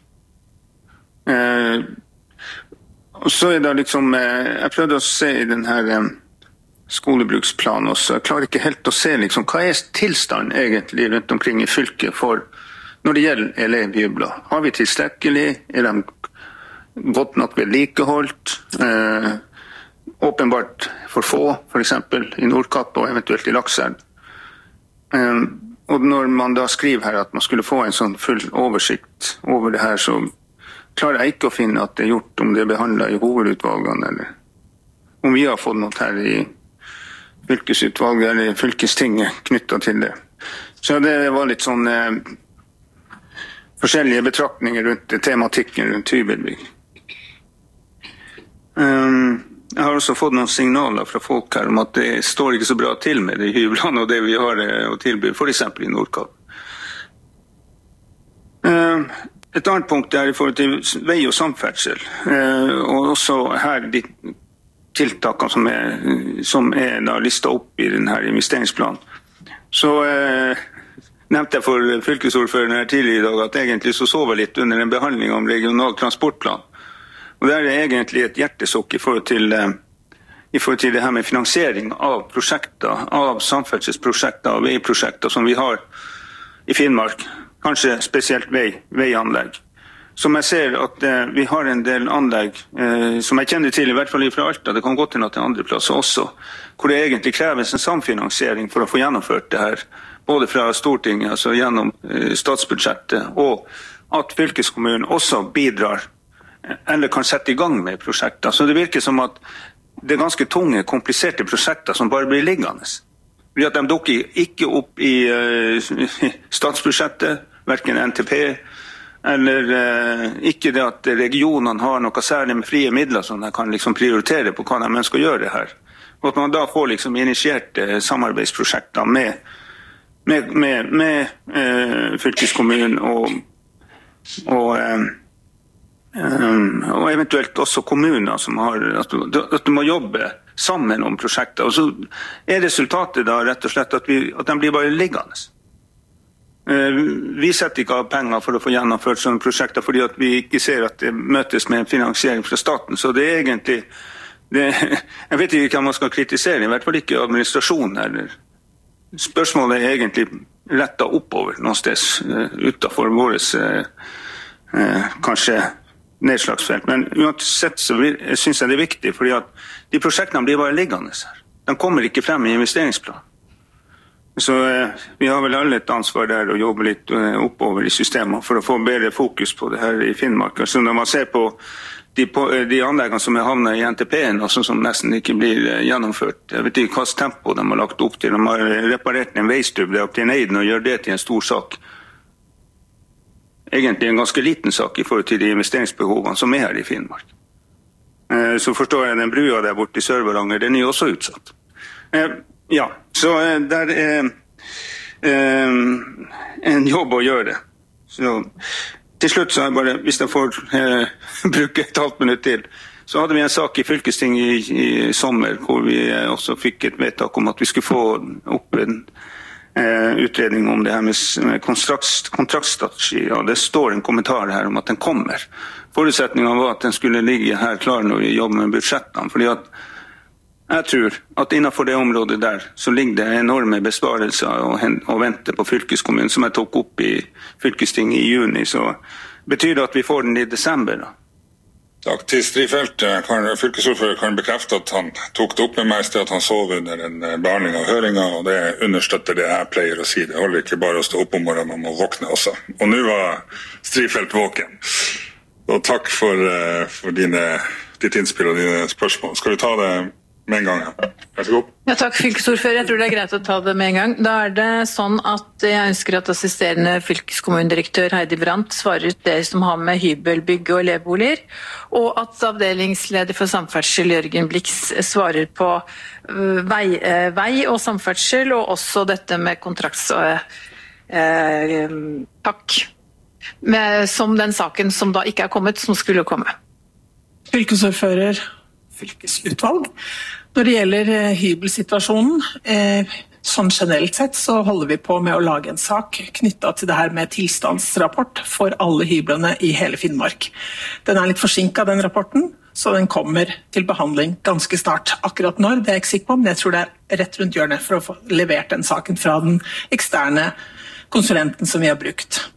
Eh, og så er det liksom, eh, jeg prøvde å se i denne eh, skolebruksplanen også, jeg klarer ikke helt å se liksom, hva er tilstand egentlig rundt omkring i fylket for, når det gjelder elevhybler. Har vi tilstrekkelig, er de godt nok vedlikeholdt, eh, åpenbart for få, for eksempel i Nordkapp og eventuelt i Lakselv. Eh, Og når man da skriver her at man skulle få en sånn full oversikt over det her, så klarer jeg ikke å finne at det er gjort om det er behandlet i hovedutvalgene, eller om vi har fått noe her i fylkesutvalget eller fylkestinget knyttet til det. Så det var litt sånn eh, forskjellige betraktninger rundt tematikken rundt hybelbygg. Um, Jeg har også fått noen signaler fra folk her om at det står ikke så bra til med de hyblene og det vi har å tilby, for eksempel i Nordkapp. Et annet punkt er i forhold til vei og samferdsel, og også her de tiltakene som er, som er da listet opp i denne investeringsplanen. Så eh, nevnte jeg for fylkesordføreren her tidligere i dag at egentlig så sov jeg litt under en behandling om regional transportplan. Og det er egentlig et hjertesukk i forhold til, i forhold til det her med finansiering av prosjekter, av samferdselsprosjekter, av veiprosjekter som vi har i Finnmark, kanskje spesielt vei, veianlegg. Som jeg ser at eh, vi har en del anlegg eh, som jeg kjenner til, i hvert fall fra Alta, det kan gå til noe til andre plasser også, hvor det egentlig kreves en samfinansiering for å få gjennomført det her, både fra Stortinget, altså gjennom eh, statsbudsjettet, og at fylkeskommunen også bidrar, eller kan sette i gang med prosjekter. Så det virker som at det er ganske tunge, kompliserte prosjekter som bare blir liggende. Fordi at de dukker ikke opp i uh, statsbudsjettet, hverken N T P, eller uh, ikke det at regionene har noe særlig med frie midler som de kan liksom prioritere på hva de ønsker å gjøre her. Og at man da får liksom initiert uh, samarbeidsprosjekter med, med, med, med uh, fylkeskommunen og, og, uh, um, og eventuelt også kommuner som har, at du, at du må jobbe sammen om prosjekter, og så er resultatet da rett og slett at, vi, at de blir bare liggende. Uh, vi setter ikke av penger for å få gjennomført sånne prosjekter, fordi at vi ikke ser at det møtes med en finansiering fra staten, så det er egentlig, det, jeg vet ikke hva man skal kritisere, i hvert fall ikke administrasjonen, eller spørsmålet er egentlig rettet oppover noen sted, uh, utenfor våres uh, uh, kanskje nedslagsfelt, men uansett så synes jeg det er viktig, fordi at de prosjektene blir bare liggende her. De kommer ikke frem i investeringsplan. Så eh, vi har vel alle et ansvar der å jobbe litt eh, oppover i systemet for å få bedre fokus på det her i Finnmark. Så når man ser på de, på, de anleggene som er havnet i N T P-en, og som nesten ikke blir eh, gjennomført, jeg vet ikke hva tempo de har lagt opp til. De har reparert en veistubb der opp til Neiden og gjør det til en stor sak. Egentlig en ganske liten sak i forhold til de investeringsbehovene som er her i Finnmark. Eh, så forstår jeg den brua der borte i Sør-Varanger, den er jo også utsatt. Eh, ja, så eh, der er eh, en jobb å gjøre. Så til slutt så er jeg bare, hvis jeg får eh, bruke et halvt minutt til, så hadde vi en sak i fylkestinget i, i sommer, hvor vi eh, også fikk et vedtak om at vi skulle få opp en Eh, utredning om det her med, med kontrakt, kontraktstrategi, og det står en kommentar her om at den kommer. Forutsetningen var at den skulle ligge her klar når vi jobber med budsjettene, fordi at jeg tror at innenfor det området der så ligger det enorme besparelser å, å vente på fylkeskommunen, som jeg tok opp i fylkestinget i juni, så betyr det at vi får den i desember da. Takk til Strifeldt. Fylkesordfører kan bekrefte at han tok det opp med meg i sted at han sov under en behandling av høringen, og det understøtter det jeg pleier å si. Det holder ikke bare å stå opp om morgenen, man må våkne også. Og nå var Strifeldt våken. Og takk for, for dine, ditt innspill og dine spørsmål. Skal vi ta det med en gang? Vær så god. Ja, takk, fylkesordfører. Jeg tror det er greit å ta det med en gang. Da er det sånn at jeg ønsker at assisterende fylkeskommunedirektør Heidi Brandt svarer ut det som har med hybelbygg og elevboliger, og at avdelingsleder for samferdsel Jørgen Blix svarer på vei, vei og samferdsel, og også dette med kontrakts... Eh, takk. Med, som den saken som da ikke er kommet, som skulle komme. Fylkesordfører, fylkesutvalg. Når det gjelder eh, hybelsituasjonen, eh, sånn generelt sett så holder vi på med å lage en sak knyttet til det her med tilstandsrapport for alle hyblene i hele Finnmark. Den er litt forsinket, den rapporten, så den kommer til behandling ganske snart. Akkurat når, det er jeg ikke sikker på, men jeg tror det er rett rundt hjørnet for å få levert den saken fra den eksterne konsulenten som vi har brukt.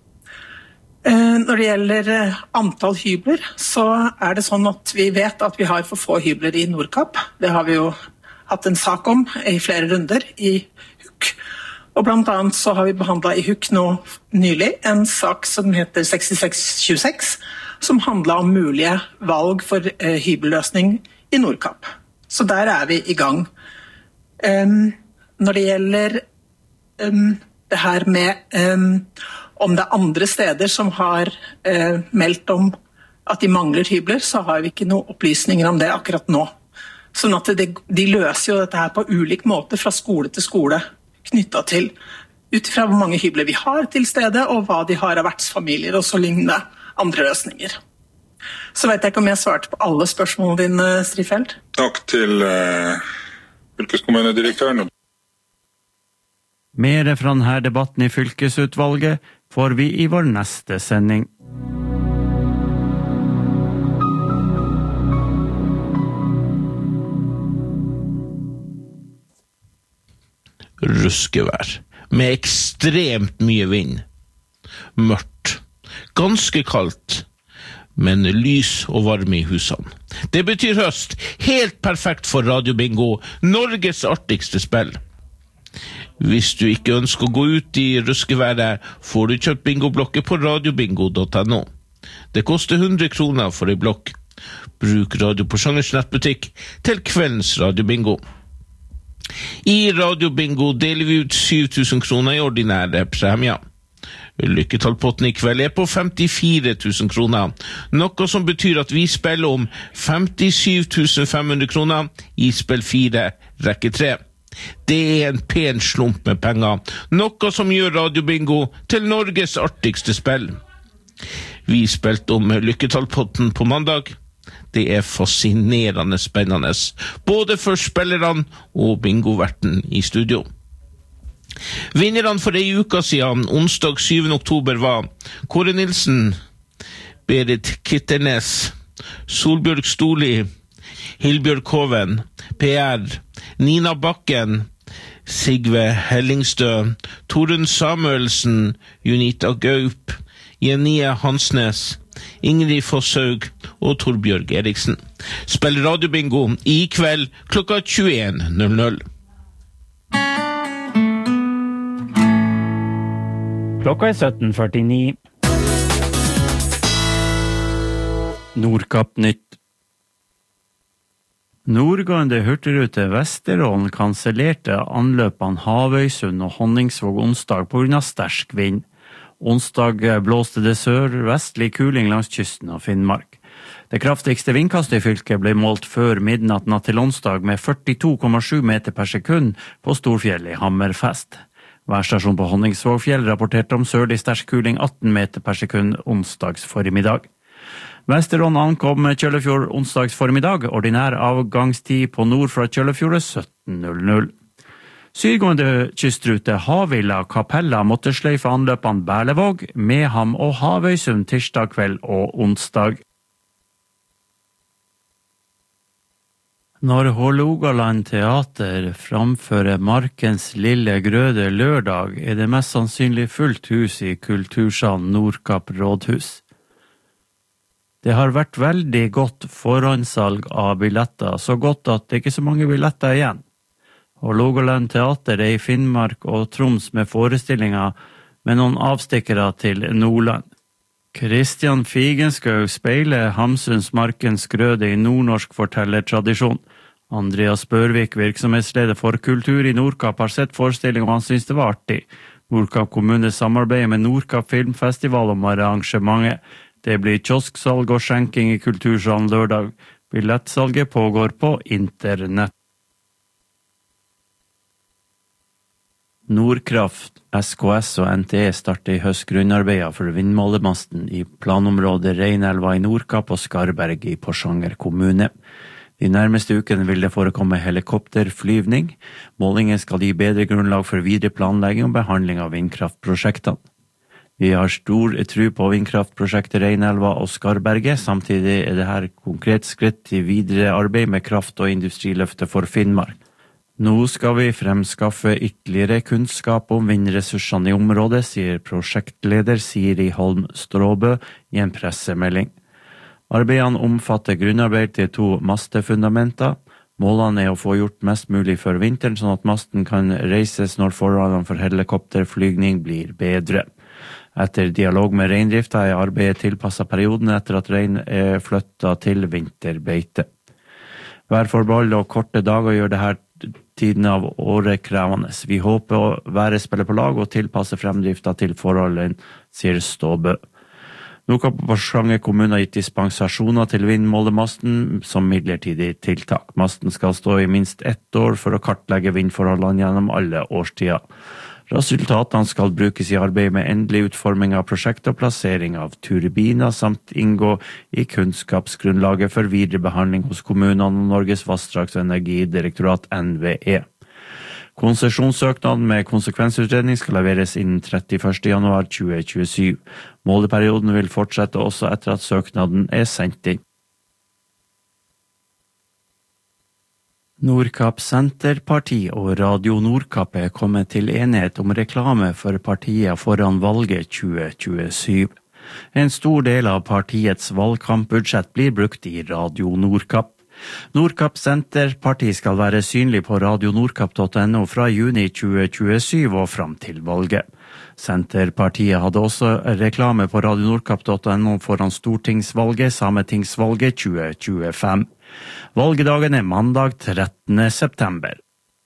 Når det gjelder antall hybler, så er det sånn at vi vet at vi har for få hybler i Nordkapp. Det har vi jo hatt en sak om i flere runder i H U K. Og blant annet så har vi behandlet i H U K nå nylig en sak som heter sekstiseks tjueseks, som handler om mulige valg for uh, hybelløsning i Nordkapp. Så der er vi i gang. Um, når det gjelder um, det her med um, om det er andre steder som har uh, meldt om at de mangler hybler, så har vi ikke noen opplysninger om det akkurat nå. Sånn at det, de løser jo dette her på ulik måte fra skole til skole, knyttet til ut fra hvor mange hybler vi har til stede, og hva de har av vertsfamilier, og så lignende andre løsninger. Så vet jeg ikke om jeg svarte på alle spørsmålene dine, Strifeldt. Takk til uh, fylkeskommunedirektøren. Mere fra denne debatten i fylkesutvalget får vi i vår neste sending. ruskevær, med ekstremt mye vind. Mørkt, ganske kaldt, men lys og varme i husene. Det betyr høst, helt perfekt for Radio Bingo, Norges artigste spill. Hvis du ikke ønsker å gå ut i ruskeværet, får du kjøpt bingoblokker på radiobingo punktum no. Det koster hundre kroner for en blokk. Bruk Radio Porsangers nettbutikk til kveldens radiobingo. I radiobingo deler vi ut syv tusen kroner i ordinære premier. Lykketallpotten i kveld er på femtifire tusen kroner, noe som betyr at vi spiller om femtisju tusen fem hundre kroner i spill fire, rekke tre. Det er en pen slump med penger, noe som gjør radiobingo til Norges artigste spill. Vi spilte om lykketallpotten på mandag. Det er fascinerende spennende, både for spillerne og bingoverten i studio. Vinnerne for ei uke siden, onsdag syvende oktober, var Kåre Nilsen, Berit Kitternes, Solbjørg Storli, Hilbjørg Koven, P R, Nina Bakken, Sigve Hellingstø, Torunn Samuelsen, Junita Gaup, Jenie Hansnes, Ingrid Fosshaug og Torbjørg Eriksen. Spill radiobingo i kveld klokka tjueen null null. Klokka er sytten førtini. Nordkapp nytt. Nordgående hurtigrute Vesterålen kansellerte anløpene Havøysund og Honningsvåg onsdag på grunn av sterk vind. Onsdag blåste det sør-vestlig kuling langs kysten av Finnmark. Det kraftigste vindkastet i fylket ble målt før midnatt natt til onsdag med førtito komma sju meter per sekund på Storfjellet i Hammerfest. Værstasjon på Honningsvågfjell rapporterte om sørlig sterk kuling atten meter per sekund onsdags formiddag. Vesterålen ankom Kjøllefjord onsdags formiddag, ordinær avgangstid på nord fra Kjøllefjord sytten null null. Sydgående kystrute Havilla Kapella måtte sløyfe anløpene Berlevåg, Meham og Havøysund tirsdag kveld og onsdag. Når Hålogaland Teater framfører Markens lille grøde lørdag, er det mest sannsynlig fullt hus i Kultursalen Nordkapp rådhus. Det har vært veldig godt forhåndssalg av billetter, så godt at det ikke er så mange billetter igjen. Hålogaland Teater er i Finnmark og Troms med forestillinger med noen avstikkere til Nordland. Kristian Figenskau speiler Hamsuns Markens grøde i nordnorsk fortellertradisjon. Andreas Børvik, virksomhetsleder for kultur i Nordkapp, har sett forestilling og han synes det var artig. Nordkapp kommune samarbeider med Nordkapp Filmfestival om arrangementet. Det blir kiosksalg og skjenking i Kultursalen lørdag. Billettsalget pågår på internett. Nordkraft, S K S og N T E starter i høst grunnarbeider for vindmålemasten i planområdet Reinelva i Nordkapp og Skarberg i Porsanger kommune. De nærmeste ukene vil det forekomme helikopterflyvning. Målingen skal gi bedre grunnlag for videre planlegging og behandling av vindkraftprosjektene. Vi har stor tro på vindkraftprosjektet Reinelva og Skarberget, samtidig er det her konkret skritt til videre arbeid med kraft- og industriløftet for Finnmark. Nå skal vi fremskaffe ytterligere kunnskap om vindressursene i området, sier prosjektleder Siri Holm Stråbø i en pressemelding. Arbeidene omfatter grunnarbeid til to mastefundamenter. Målene er å få gjort mest mulig før vinteren, sånn at masten kan reises når forholdene for helikopterflygning blir bedre. Etter dialog med reindrifta er arbeidet tilpasset perioden etter at rein er flyttet til vinterbeite. Værforhold og korte dager gjør det her tiden av året krevende. Vi håper å være spiller på lag og tilpasse fremdrifta til forholdene, sier Ståbø. Nordkapp og Porsanger kommune har gitt dispensasjoner til vindmålemasten som midlertidig tiltak. Masten skal stå i minst ett år for å kartlegge vindforholdene gjennom alle årstider. Resultatene skal brukes i arbeid med endelig utforming av prosjekt og plassering av turbiner, samt inngå i kunnskapsgrunnlaget for videre behandling hos kommunene og Norges vassdrags- og energidirektorat N V E. Konsesjonssøknaden med konsekvensutredning skal leveres innen trettiførste januar tjue tjuesju. Måleperioden vil fortsette også etter at søknaden er sendt inn. Nordkapp Senterparti og Radio Nordkapp er kommet til enighet om reklame for partiet foran valget tjue tjuesju. En stor del av partiets valgkampbudsjett blir brukt i Radio Nordkapp. Nordkapp Senterparti skal være synlig på radio nordkapp punktum no fra juni tjue tjuesju og fram til valget. Senterpartiet hadde også reklame på radio nordkapp punktum no foran stortingsvalget, sametingsvalget tjue tjuefem. Valgedagen er mandag trettende september.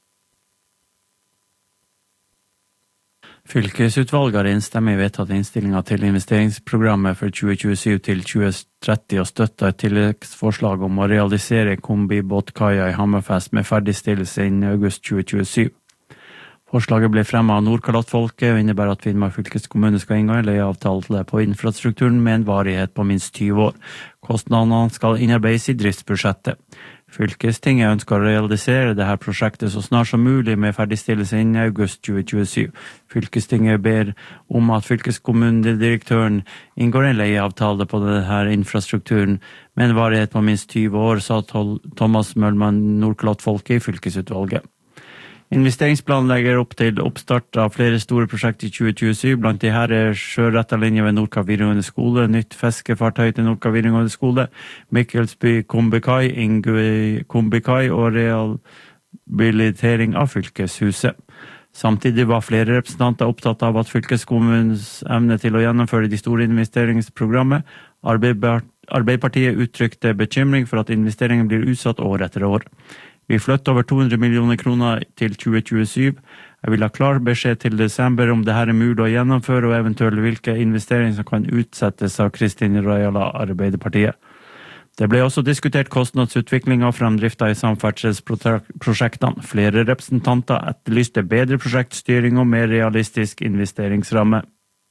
Fylkesutvalget har enstemmig vedtatt innstillingen til investeringsprogrammet for tjue tjuesju til tjue tretti og støtter et tilleggsforslag om å realisere kombibåtkaia i Hammerfest med ferdigstillelse innen august tjue tjuesju. Forslaget ble fremmet av Nordkalottfolket og innebærer at Finnmark fylkeskommune skal inngå en leieavtale på infrastrukturen med en varighet på minst tyve år. Kostnadene skal innarbeides i driftsbudsjettet. Fylkestinget ønsker å realisere dette prosjektet så snart som mulig med ferdigstillelse innen august tjue tjuesju. Fylkestinget ber om at fylkeskommunedirektøren inngår en leieavtale på denne infrastrukturen med en varighet på minst tyve år, sa Thomas Mølmann Nordkalottfolket i fylkesutvalget. Investeringsplanen legger opp til oppstart av flere store prosjekter i tjue tjuesju, blant de her er sjøretterlinje ved Nordkapp videregående skole, nytt fiskefartøy til Nordkapp videregående skole, Mikkelsby kombikai, Ingøy kombikai og rehabilitering av fylkeshuset. Samtidig var flere representanter opptatt av at fylkeskommunens evne til å gjennomføre de store investeringsprogrammet. Arbeiderpartiet uttrykte bekymring for at investeringen blir utsatt år etter år. Vi flytter over to hundre millioner kroner til tjue tjuesju. Jeg vil ha klar beskjed til desember om det her er mulig å gjennomføre, og eventuelt hvilke investeringer som kan utsettes av Kristin Rajala, Arbeiderpartiet. Det ble også diskutert kostnadsutvikling av fremdrifta i samferdselsprosjektene. Flere representanter etterlyste bedre prosjektstyring og mer realistisk investeringsramme.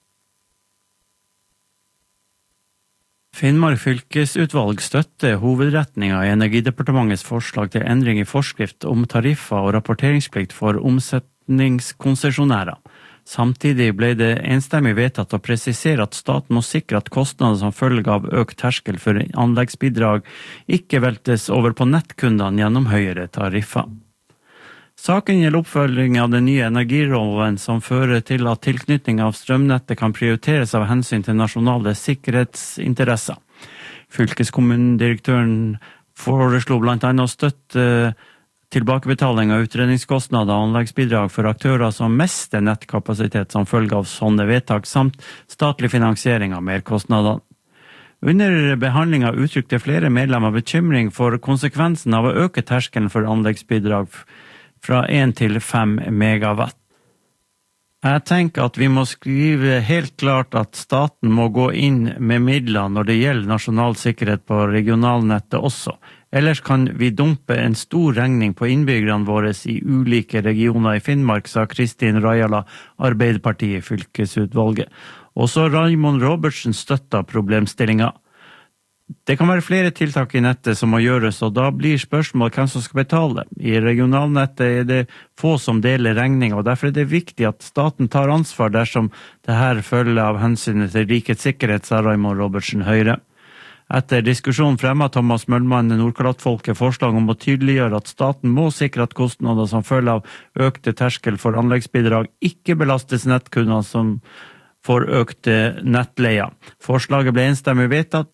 Finnmark fylkesutvalg støtter hovedretninga i Energidepartementets forslag til endring i forskrift om tariffer og rapporteringsplikt for omsetningskonsesjonærer. Samtidig ble det enstemmig vedtatt å presisere at staten må sikre at kostnader som følge av økt terskel for anleggsbidrag ikke veltes over på nettkundene gjennom høyere tariffer. Saken gjelder oppfølging av den nye energiloven som fører til at tilknytning av strømnettet kan prioriteres av hensyn til nasjonale sikkerhetsinteresser. Fylkeskommunedirektøren foreslo blant annet å støtte tilbakebetaling av utredningskostnader og anleggsbidrag for aktører som mister nettkapasitet som følge av sånne vedtak, samt statlig finansiering av merkostnader. Under behandlingen uttrykte flere medlemmer bekymring for konsekvensen av å øke terskelen for anleggsbidrag fra én til fem megawatt. Jeg tenker at vi må skrive helt klart at staten må gå inn med midler når det gjelder nasjonal sikkerhet på regionalnettet også. Ellers kan vi dumpe en stor regning på innbyggerne våre i ulike regioner i Finnmark, sa Kristin Rajala, Arbeiderpartiet fylkesutvalget. Også Raymond Robertsen støtta problemstillinga. Det kan være flere tiltak i nettet som må gjøres, og da blir spørsmålet hvem som skal betale. I regionalnettet er det få som deler regning, og derfor er det viktig at staten tar ansvar dersom det her følger av hensynet til rikets sikkerhet, sa Raymond Robertsen Høyre. Etter diskusjonen fremmet Thomas Mølmann Nordkalottfolket forslag om å tydeliggjøre at staten må sikre at kostnader som følger av økte terskel for anleggsbidrag ikke belastes nettkunder som får økte nettleier. Forslaget ble enstemmig vedtatt.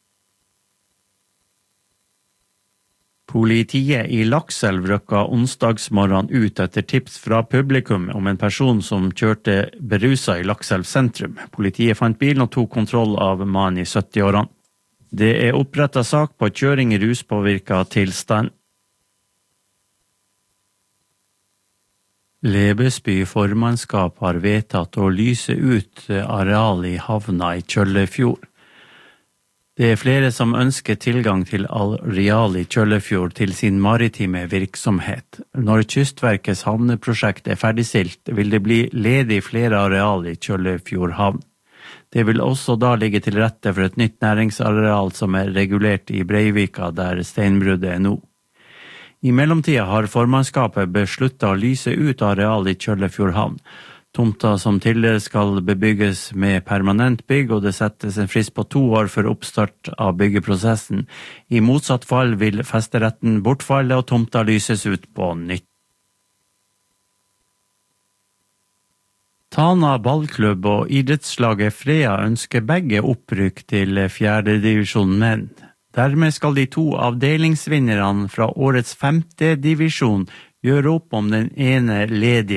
Politiet i Lakselv røkka onsdagsmorgen ut etter tips fra publikum om en person som kjørte berusa i Lakselv sentrum. Politiet fant bilen og tok kontroll av mannen i sytti-årene. Det er opprettet sak på kjøring i ruspåvirket tilstand. Lebesby formannskap har vedtatt å lyse ut areal i havna i Kjøllefjord. Det er flere som ønsker tilgang til areal i Kjøllefjord til sin maritime virksomhet. Når Kystverkets havneprosjekt er ferdigstilt, vil det bli ledig flere areal i Kjøllefjord havn. Det vil også da ligge til rette for et nytt næringsareal som er regulert i Breivika, der steinbruddet er nå. I mellomtida har formannskapet besluttet å lyse ut areal i Kjøllefjord havn. Tomta som tildeles skal bebygges med permanent bygg, og det settes en frist på to år for oppstart av byggeprosessen. I motsatt fall vil festeretten bortfalle og tomta lyses ut på nytt. Tana ballklubb og idrettslaget Frea ønsker begge opprykk til fjerde divisjon menn. Dermed skal de to avdelingsvinnerne fra årets femte divisjon gjøre opp om den ene ledige